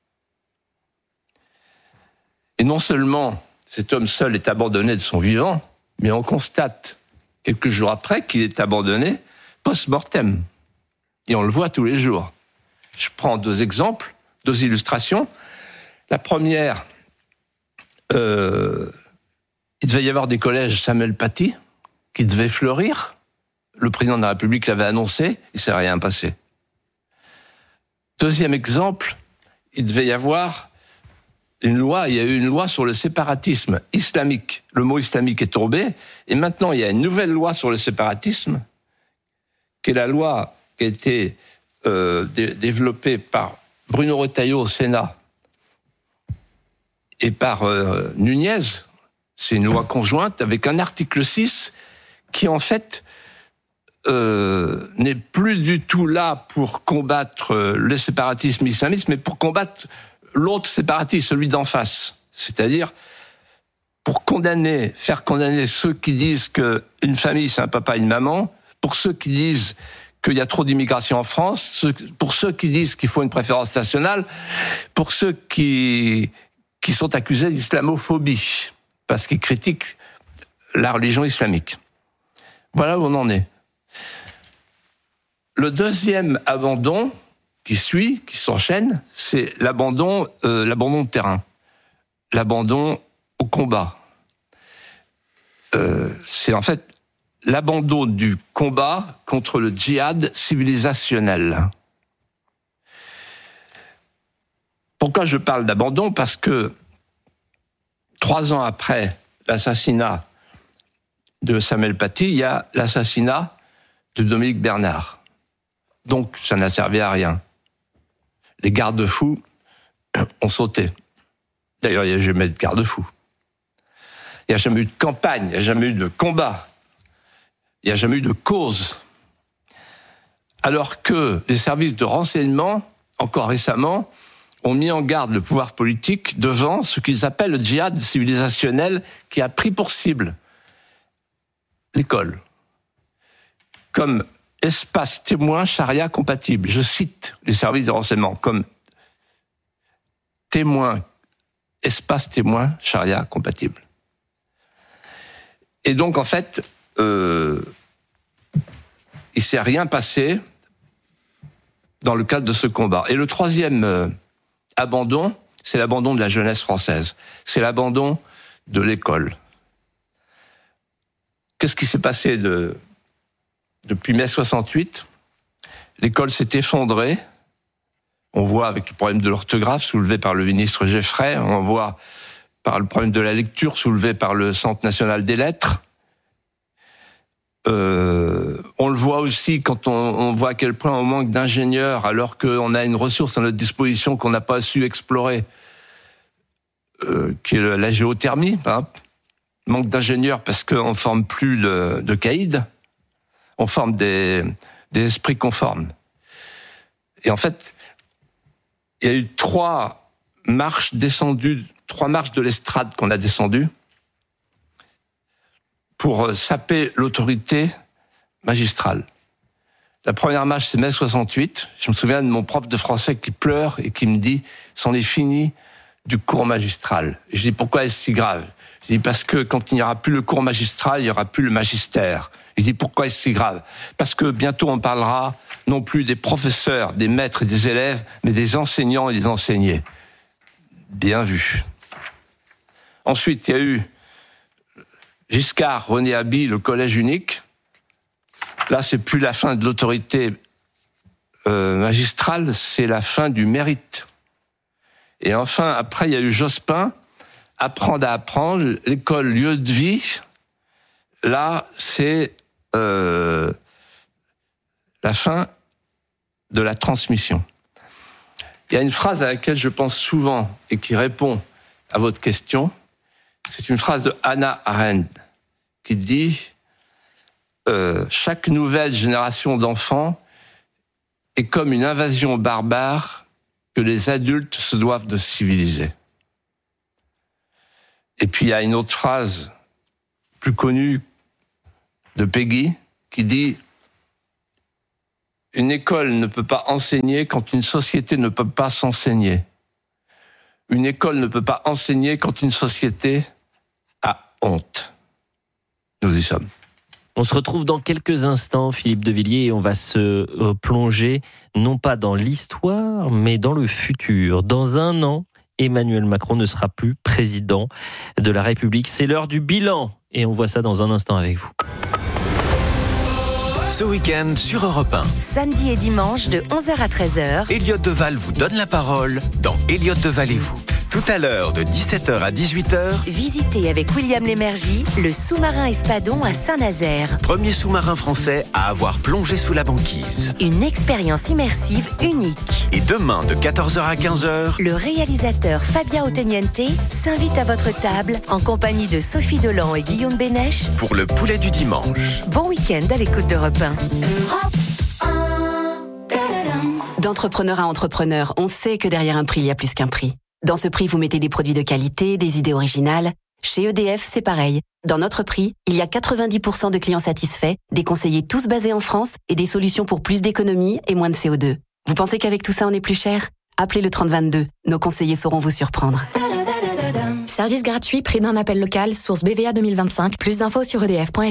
Et non seulement cet homme seul est abandonné de son vivant, mais on constate quelques jours après qu'il est abandonné post-mortem. Et on le voit tous les jours. Je prends 2 exemples, 2 illustrations. La première, il devait y avoir des collèges Samuel Paty qui devaient fleurir. Le président de la République l'avait annoncé, il ne s'est rien passé. Deuxième exemple, il devait y avoir une loi, il y a eu une loi sur le séparatisme islamique. Le mot islamique est tombé, et maintenant il y a une nouvelle loi sur le séparatisme, qui est la loi qui a été développée par Bruno Retailleau au Sénat et par Nunez. C'est une loi conjointe avec un article 6 qui en fait n'est plus du tout là pour combattre le séparatisme islamiste, mais pour combattre l'autre séparatiste, celui d'en face. C'est-à-dire pour faire condamner ceux qui disent qu'une famille c'est un papa et une maman, pour ceux qui disent qu'il y a trop d'immigration en France, pour ceux qui disent qu'il faut une préférence nationale, pour ceux qui sont accusés d'islamophobie, parce qu'ils critiquent la religion islamique. Voilà où on en est. Le deuxième abandon qui s'enchaîne, c'est l'abandon de terrain, l'abandon au combat. C'est en fait l'abandon du combat contre le djihad civilisationnel. Pourquoi je parle d'abandon ? Parce que 3 ans après l'assassinat de Samuel Paty, il y a l'assassinat de Dominique Bernard. Donc, ça n'a servi à rien. Les garde-fous ont sauté. D'ailleurs, il n'y a jamais eu de garde-fous. Il n'y a jamais eu de campagne, il n'y a jamais eu de combat. Il n'y a jamais eu de cause. Alors que les services de renseignement, encore récemment, ont mis en garde le pouvoir politique devant ce qu'ils appellent le djihad civilisationnel qui a pris pour cible l'école comme espace témoin charia compatible. Je cite les services de renseignement comme espace témoin charia compatible. Et donc en fait, il ne s'est rien passé dans le cadre de ce combat. Et le troisième abandon, c'est l'abandon de la jeunesse française. C'est l'abandon de l'école. Qu'est-ce qui s'est passé depuis mai 68 ? L'école s'est effondrée. On voit avec le problème de l'orthographe soulevé par le ministre Geffray, on voit par le problème de la lecture soulevé par le Centre national des lettres. On le voit aussi quand on voit à quel point on manque d'ingénieurs alors qu'on a une ressource à notre disposition qu'on n'a pas su explorer, qui est la géothermie. Hein. Manque d'ingénieurs parce qu'on ne forme plus de caïds, on forme des esprits conformes. Et en fait, il y a eu 3 marches de l'estrade qu'on a descendues pour saper l'autorité magistrale. La première marche, c'est mai 68. Je me souviens de mon prof de français qui pleure et qui me dit « c'en est fini du cours magistral ». Et je dis « pourquoi est-ce si grave ?» Je dis « parce que quand il n'y aura plus le cours magistral, il n'y aura plus le magistère ». Je dis « pourquoi est-ce si grave ?» Parce que bientôt on parlera non plus des professeurs, des maîtres et des élèves, mais des enseignants et des enseignés. Bien vu. Ensuite, il y a eu Giscard, René Haby, le collège unique. Là, c'est plus la fin de l'autorité magistrale, c'est la fin du mérite. Et enfin, après, il y a eu Jospin, apprendre à apprendre, l'école lieu de vie. Là, c'est la fin de la transmission. Il y a une phrase à laquelle je pense souvent et qui répond à votre question. C'est une phrase de Hannah Arendt qui dit chaque nouvelle génération d'enfants est comme une invasion barbare que les adultes se doivent de civiliser. Et puis il y a une autre phrase plus connue de Peggy qui dit « Une école ne peut pas enseigner quand une société ne peut pas s'enseigner. Une école ne peut pas enseigner quand une société a honte. » Nous y sommes. On se retrouve dans quelques instants, Philippe de Villiers, et on va se plonger non pas dans l'histoire, mais dans le futur. Dans un an, Emmanuel Macron ne sera plus président de la République. C'est l'heure du bilan, et on voit ça dans un instant avec vous. Ce week-end sur Europe 1. Samedi et dimanche de 11h à 13h. Elliott Deval vous donne la parole dans Elliott Deval et vous. Tout à l'heure, de 17h à 18h. Visitez avec William Lémergie le sous-marin Espadon à Saint-Nazaire. Premier sous-marin français à avoir plongé sous la banquise. Une expérience immersive unique. Et demain, de 14h à 15h. Le réalisateur Fabien Otteniente s'invite à votre table en compagnie de Sophie Dolan et Guillaume Bénèche. Pour le poulet du dimanche. Bon week-end à l'écoute d'Europe 1. D'entrepreneur à entrepreneur, on sait que derrière un prix, il y a plus qu'un prix. Dans ce prix, vous mettez des produits de qualité, des idées originales. Chez EDF, c'est pareil. Dans notre prix, il y a 90% de clients satisfaits, des conseillers tous basés en France et des solutions pour plus d'économies et moins de CO2. Vous pensez qu'avec tout ça, on est plus cher ? Appelez le 3022. Nos conseillers sauront vous surprendre. Service gratuit, prix d'un appel local, source BVA 2025. Plus d'infos sur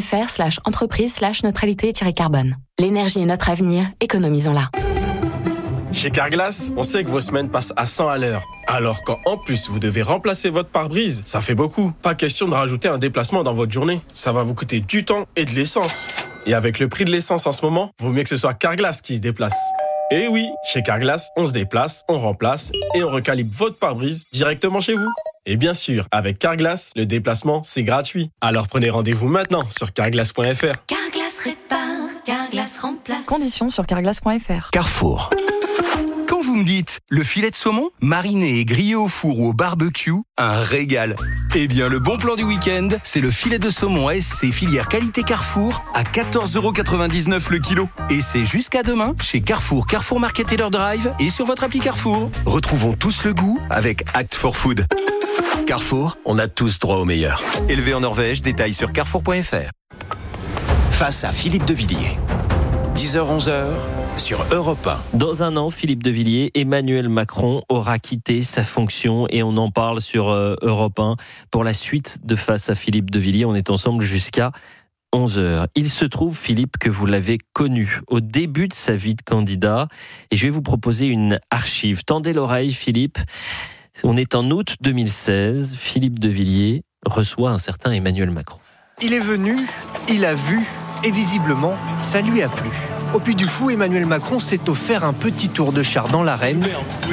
edf.fr/entreprise/neutralité-carbone. L'énergie est notre avenir, économisons-la. Chez Carglass, on sait que vos semaines passent à 100 à l'heure. Alors quand en plus vous devez remplacer votre pare-brise, ça fait beaucoup. Pas question de rajouter un déplacement dans votre journée. Ça va vous coûter du temps et de l'essence. Et avec le prix de l'essence en ce moment, vaut mieux que ce soit Carglass qui se déplace. Et oui, chez Carglass, on se déplace, on remplace et on recalibre votre pare-brise directement chez vous. Et bien sûr, avec Carglass, le déplacement, c'est gratuit. Alors prenez rendez-vous maintenant sur carglass.fr. Carglass répare, Carglass remplace. Conditions sur carglass.fr. Carrefour. Quand vous me dites le filet de saumon, mariné et grillé au four ou au barbecue, un régal. Eh bien, le bon plan du week-end, c'est le filet de saumon ASC filière qualité Carrefour à 14,99€ le kilo. Et c'est jusqu'à demain chez Carrefour, Carrefour Market Taylor Drive et sur votre appli Carrefour. Retrouvons tous le goût avec Act for Food. Carrefour, on a tous droit au meilleur. Élevé en Norvège, détails sur carrefour.fr. Face à Philippe de Villiers. 10h-11h sur Europe 1. Dans un an, Philippe de Villiers, Emmanuel Macron aura quitté sa fonction et on en parle sur Europe 1 pour la suite de Face à Philippe de Villiers. On est ensemble jusqu'à 11h. Il se trouve, Philippe, que vous l'avez connu au début de sa vie de candidat et je vais vous proposer une archive. Tendez l'oreille, Philippe. On est en août 2016. Philippe de Villiers reçoit un certain Emmanuel Macron. Il est venu, il a vu et visiblement, ça lui a plu. Au Puy du Fou, Emmanuel Macron s'est offert un petit tour de char dans l'arène.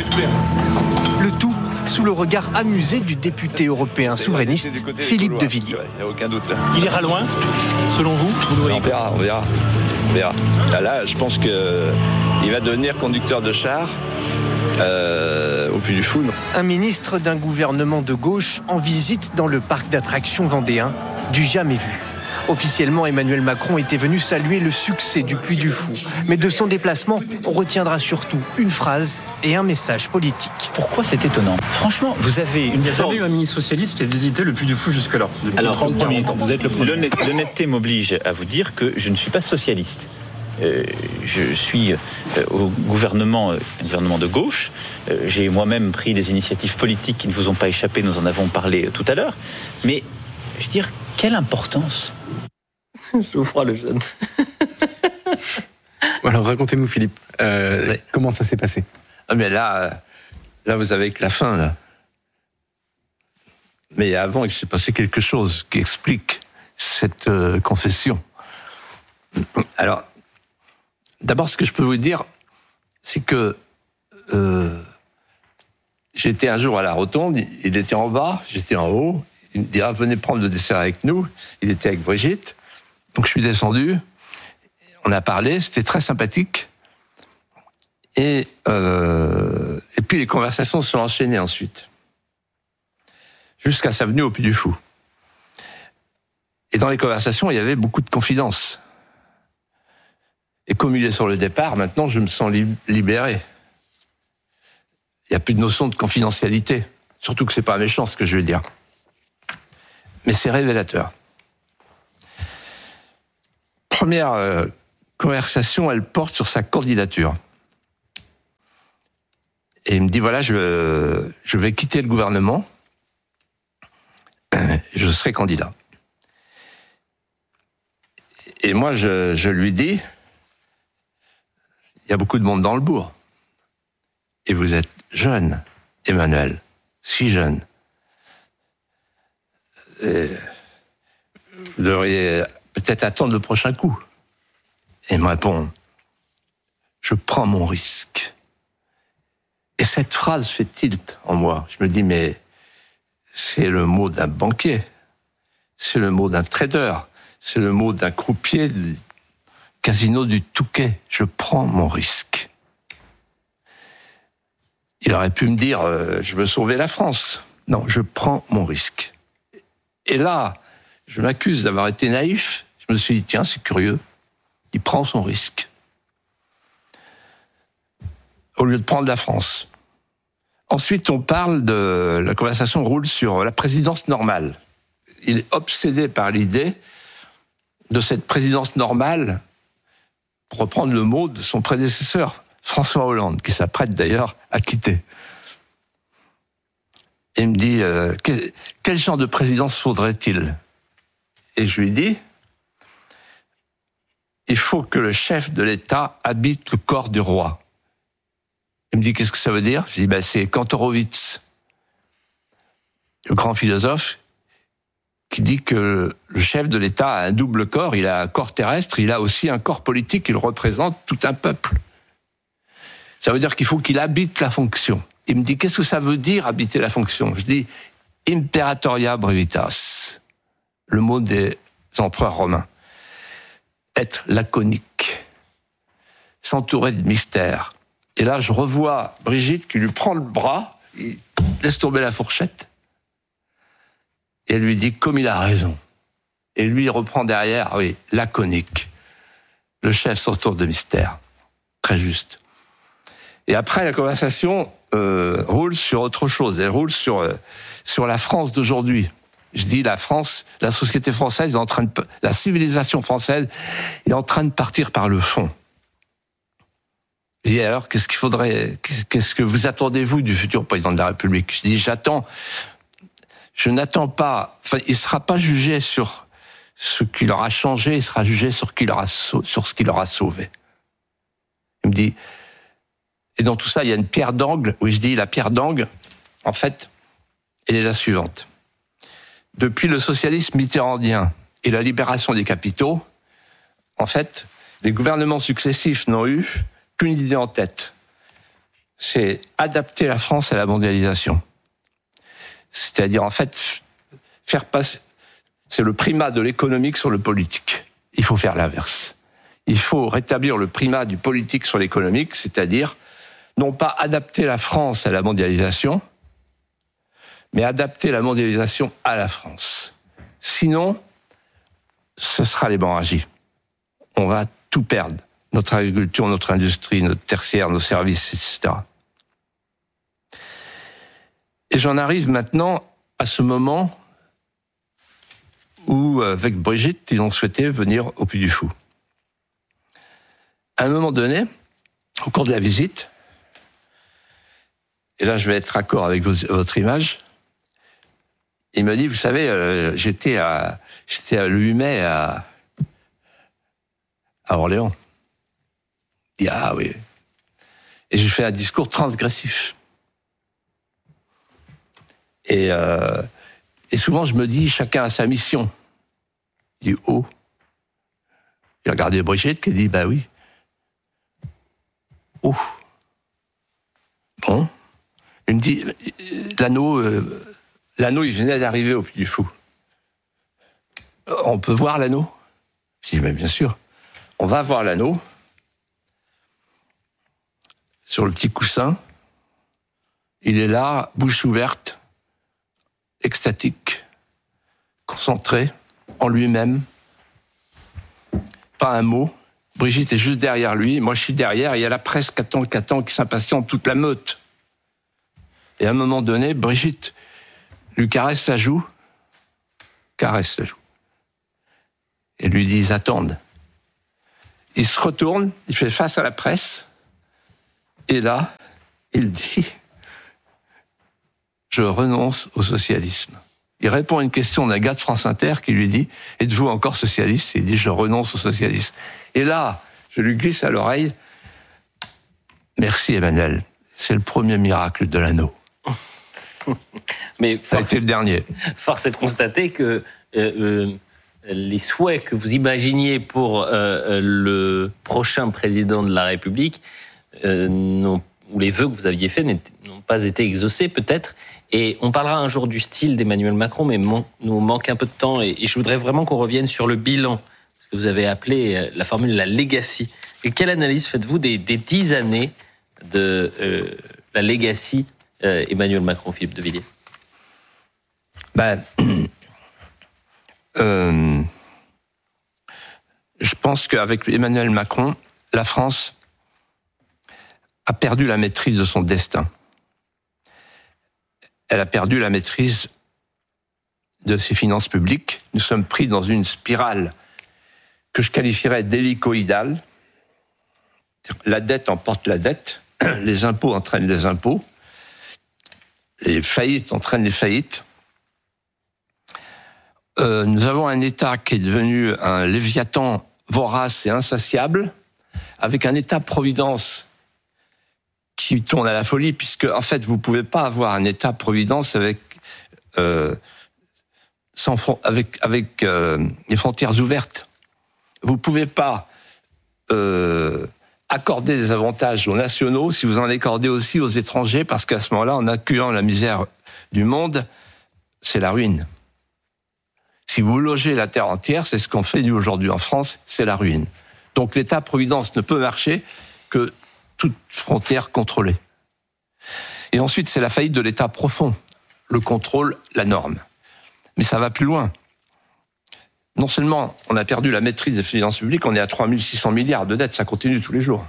Le tout sous le regard amusé du député européen souverainiste Philippe de Villiers. Il n'y a aucun doute. Il ira loin, selon vous ? On verra. Là, je pense qu'il va devenir conducteur de char au Puy du Fou. Un ministre d'un gouvernement de gauche en visite dans le parc d'attractions vendéen, du jamais vu. Officiellement, Emmanuel Macron était venu saluer le succès du Puy du Fou. Mais de son déplacement, on retiendra surtout une phrase et un message politique. Pourquoi c'est étonnant ? Franchement, vous avez une... Il n'y a jamais eu un ministre socialiste qui a visité le Puy du Fou jusque-là. Alors, 30 premiers temps. Vous êtes le premier. L'honnêteté m'oblige à vous dire que je ne suis pas socialiste. Je suis au gouvernement, un gouvernement de gauche. J'ai moi-même pris des initiatives politiques qui ne vous ont pas échappé, nous en avons parlé tout à l'heure. Mais, je veux dire, quelle importance ? Geoffroy le jeune. Alors racontez-nous, Philippe, comment ça s'est passé ? Ah mais là, vous avez que la fin, là. Mais avant, il s'est passé quelque chose qui explique cette confession. Alors, d'abord, ce que je peux vous dire, c'est que j'étais un jour à la rotonde, il était en bas, j'étais en haut, il me dit « Ah, venez prendre le dessert avec nous », il était avec Brigitte, donc je suis descendu, on a parlé, c'était très sympathique, et puis les conversations se sont enchaînées ensuite, jusqu'à sa venue au Puy du Fou. Et dans les conversations, il y avait beaucoup de confidences. Et comme il est sur le départ, maintenant, je me sens libéré. Il n'y a plus de notion de confidentialité. Surtout que c'est pas méchant, ce que je vais dire. Mais c'est révélateur. Première conversation, elle porte sur sa candidature. Et il me dit, voilà, je vais quitter le gouvernement. Je serai candidat. Et moi, je lui dis, il y a beaucoup de monde dans le bourg. Et vous êtes jeune, Emmanuel, si jeune. Et vous devriez peut-être attendre le prochain coup. Et il me répond, je prends mon risque. Et cette phrase fait tilt en moi. Je me dis, mais c'est le mot d'un banquier, c'est le mot d'un trader, c'est le mot d'un croupier du casino du Touquet. Je prends mon risque. Il aurait pu me dire, je veux sauver la France. Non, je prends mon risque. Et là, je m'accuse d'avoir été naïf. Je me suis dit, tiens, c'est curieux. Il prend son risque. Au lieu de prendre la France. Ensuite, on parle de... La conversation roule sur la présidence normale. Il est obsédé par l'idée de cette présidence normale, pour reprendre le mot de son prédécesseur, François Hollande, qui s'apprête d'ailleurs à quitter. Et il me dit, quel genre de présidence faudrait-il ? Et je lui dis, il faut que le chef de l'État habite le corps du roi. Il me dit, qu'est-ce que ça veut dire ? Je dis, c'est Kantorowicz, le grand philosophe, qui dit que le chef de l'État a un double corps. Il a un corps terrestre, il a aussi un corps politique, il représente tout un peuple. Ça veut dire qu'il faut qu'il habite la fonction. Il me dit, qu'est-ce que ça veut dire, habiter la fonction ? Je dis, imperatoria brevitas, le mot des empereurs romains. Être laconique, s'entourer de mystère. Et là, je revois Brigitte qui lui prend le bras, il laisse tomber la fourchette, et elle lui dit, comme il a raison. Et lui, il reprend derrière, oui, laconique. Le chef s'entoure de mystère. Très juste. Et après, la conversation roule sur autre chose. Elle roule sur la France d'aujourd'hui. Je dis, la France, la société française est en train de... La civilisation française est en train de partir par le fond. Je dis, alors, qu'est-ce qu'il faudrait... Qu'est-ce que vous attendez-vous du futur président de la République ? Je dis, je n'attends pas... Enfin, il ne sera pas jugé sur ce qu'il aura changé, il sera jugé sur ce qu'il aura sauvé. Il me dit... Et dans tout ça, il y a une pierre d'angle. Oui, je dis, la pierre d'angle, en fait, elle est la suivante. Depuis le socialisme mitterrandien et la libération des capitaux, en fait, les gouvernements successifs n'ont eu qu'une idée en tête. C'est adapter la France à la mondialisation. C'est-à-dire, en fait, faire passer... C'est le primat de l'économique sur le politique. Il faut faire l'inverse. Il faut rétablir le primat du politique sur l'économique, c'est-à-dire non pas adapter la France à la mondialisation, mais adapter la mondialisation à la France. Sinon, ce sera l'hémorragie. On va tout perdre. Notre agriculture, notre industrie, notre tertiaire, nos services, etc. Et j'en arrive maintenant à ce moment où, avec Brigitte, ils ont souhaité venir au Puy du Fou. À un moment donné, au cours de la visite, et là je vais être raccord avec votre image, il me dit, vous savez, j'étais le 8 mai à Orléans. Il dit, ah oui. Et j'ai fait un discours transgressif. Et Et souvent, je me dis, chacun a sa mission. Je dis, oh. J'ai regardé Brigitte qui dit, bah oui. Oh. Bon. Il me dit, l'anneau, il venait d'arriver au Puy du Fou. On peut voir l'anneau ? Je dis, mais bien sûr. On va voir l'anneau. Sur le petit coussin. Il est là, bouche ouverte, extatique, concentré en lui-même. Pas un mot. Brigitte est juste derrière lui. Moi, je suis derrière. Et il y a la presse qui attend, qui s'impatiente, toute la meute. Et à un moment donné, Brigitte lui caresse la joue. Et lui dit, ils attendent. Il se retourne, il fait face à la presse. Et là, il dit, je renonce au socialisme. Il répond à une question d'un gars de France Inter qui lui dit, êtes-vous encore socialiste ? Il dit, je renonce au socialisme. Et là, je lui glisse à l'oreille, merci Emmanuel, c'est le premier miracle de l'anneau. Mais ça a été le dernier. Force est de constater que les souhaits que vous imaginiez pour le prochain président de la République, ou les vœux que vous aviez faits n'ont pas été exaucés peut-être. Et on parlera un jour du style d'Emmanuel Macron, mais nous manque un peu de temps. Et je voudrais vraiment qu'on revienne sur le bilan, ce que vous avez appelé la formule la legacy. Et quelle analyse faites-vous des 10 années de la legacy Emmanuel Macron, Philippe de Villiers ? Je pense qu'avec Emmanuel Macron, la France a perdu la maîtrise de son destin. Elle a perdu la maîtrise de ses finances publiques. Nous sommes pris dans une spirale que je qualifierais d'hélicoïdale. La dette emporte la dette, les impôts entraînent les impôts, les faillites entraînent les faillites. Nous avons un État qui est devenu un léviathan vorace et insatiable, avec un État-providence qui tourne à la folie, puisque en fait vous pouvez pas avoir un État-providence avec les frontières ouvertes. Vous pouvez pas accorder des avantages aux nationaux si vous en accordez aussi aux étrangers, parce qu'à ce moment-là, en accueillant la misère du monde, c'est la ruine. Si vous logez la terre entière, c'est ce qu'on fait nous aujourd'hui en France, c'est la ruine. Donc l'État-providence ne peut marcher que toute frontière contrôlée. Et ensuite, c'est la faillite de l'État profond, le contrôle, la norme. Mais ça va plus loin. Non seulement on a perdu la maîtrise des finances publiques, on est à 3 600 milliards de dettes, ça continue tous les jours.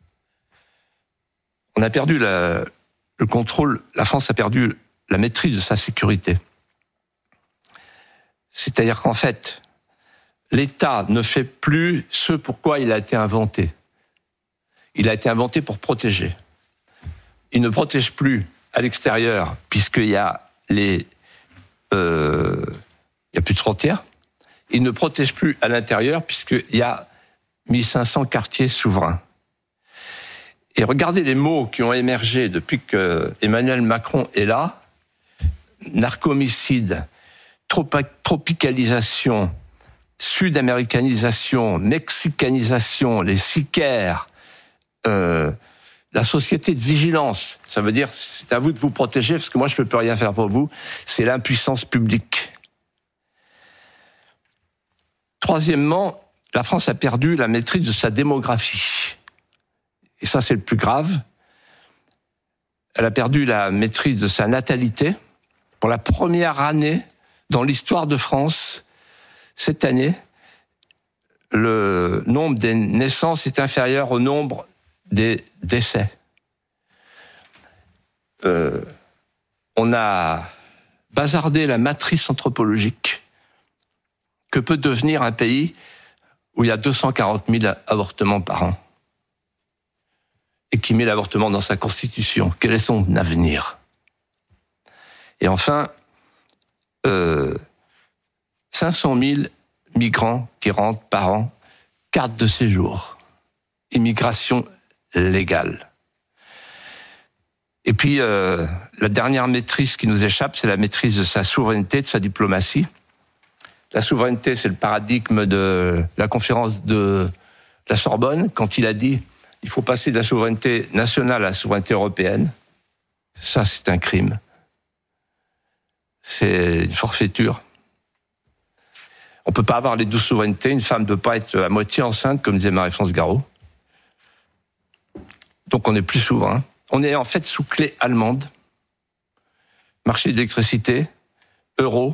On a perdu le contrôle, la France a perdu la maîtrise de sa sécurité. C'est-à-dire qu'en fait, l'État ne fait plus ce pourquoi il a été inventé. Il a été inventé pour protéger. Il ne protège plus à l'extérieur, puisqu'il y a plus de frontières. Il ne protège plus à l'intérieur, puisqu'il y a 1500 quartiers souverains. Et regardez les mots qui ont émergé depuis que Emmanuel Macron est là. Narcomicide, tropicalisation, sud-américanisation, mexicanisation, les sicaires, la société de vigilance. Ça veut dire, c'est à vous de vous protéger, parce que moi, je ne peux rien faire pour vous. C'est l'impuissance publique. Troisièmement, la France a perdu la maîtrise de sa démographie. Et ça, c'est le plus grave. Elle a perdu la maîtrise de sa natalité. Pour la première année dans l'histoire de France, cette année, le nombre des naissances est inférieur au nombre des décès. On a bazardé la matrice anthropologique que peut devenir un pays où il y a 240 000 avortements par an et qui met l'avortement dans sa constitution. Quel est son avenir ? Et enfin, 500 000 migrants qui rentrent par an, carte de séjour, immigration légale. Et puis, la dernière maîtrise qui nous échappe, c'est la maîtrise de sa souveraineté, de sa diplomatie. La souveraineté, c'est le paradigme de la conférence de la Sorbonne, quand il a dit il faut passer de la souveraineté nationale à la souveraineté européenne. Ça, c'est un crime. C'est une forfaiture. On ne peut pas avoir les 12 souverainetés. Une femme ne peut pas être à moitié enceinte, comme disait Marie-France Garot. Donc on est plus souverain. On est en fait sous clé allemande. Marché d'électricité, euro,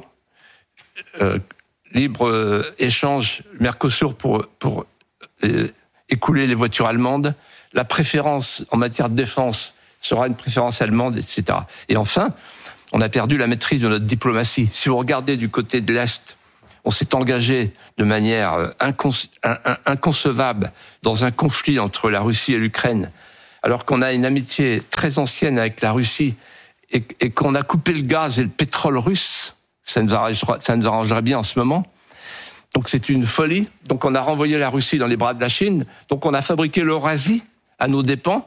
libre échange, Mercosur pour écouler les voitures allemandes. La préférence en matière de défense sera une préférence allemande, etc. Et enfin, on a perdu la maîtrise de notre diplomatie. Si vous regardez du côté de l'Est, on s'est engagé de manière inconcevable dans un conflit entre la Russie et l'Ukraine, alors qu'on a une amitié très ancienne avec la Russie et qu'on a coupé le gaz et le pétrole russe. Ça nous arrangerait bien en ce moment. Donc c'est une folie. Donc on a renvoyé la Russie dans les bras de la Chine. Donc on a fabriqué l'Eurasie à nos dépens.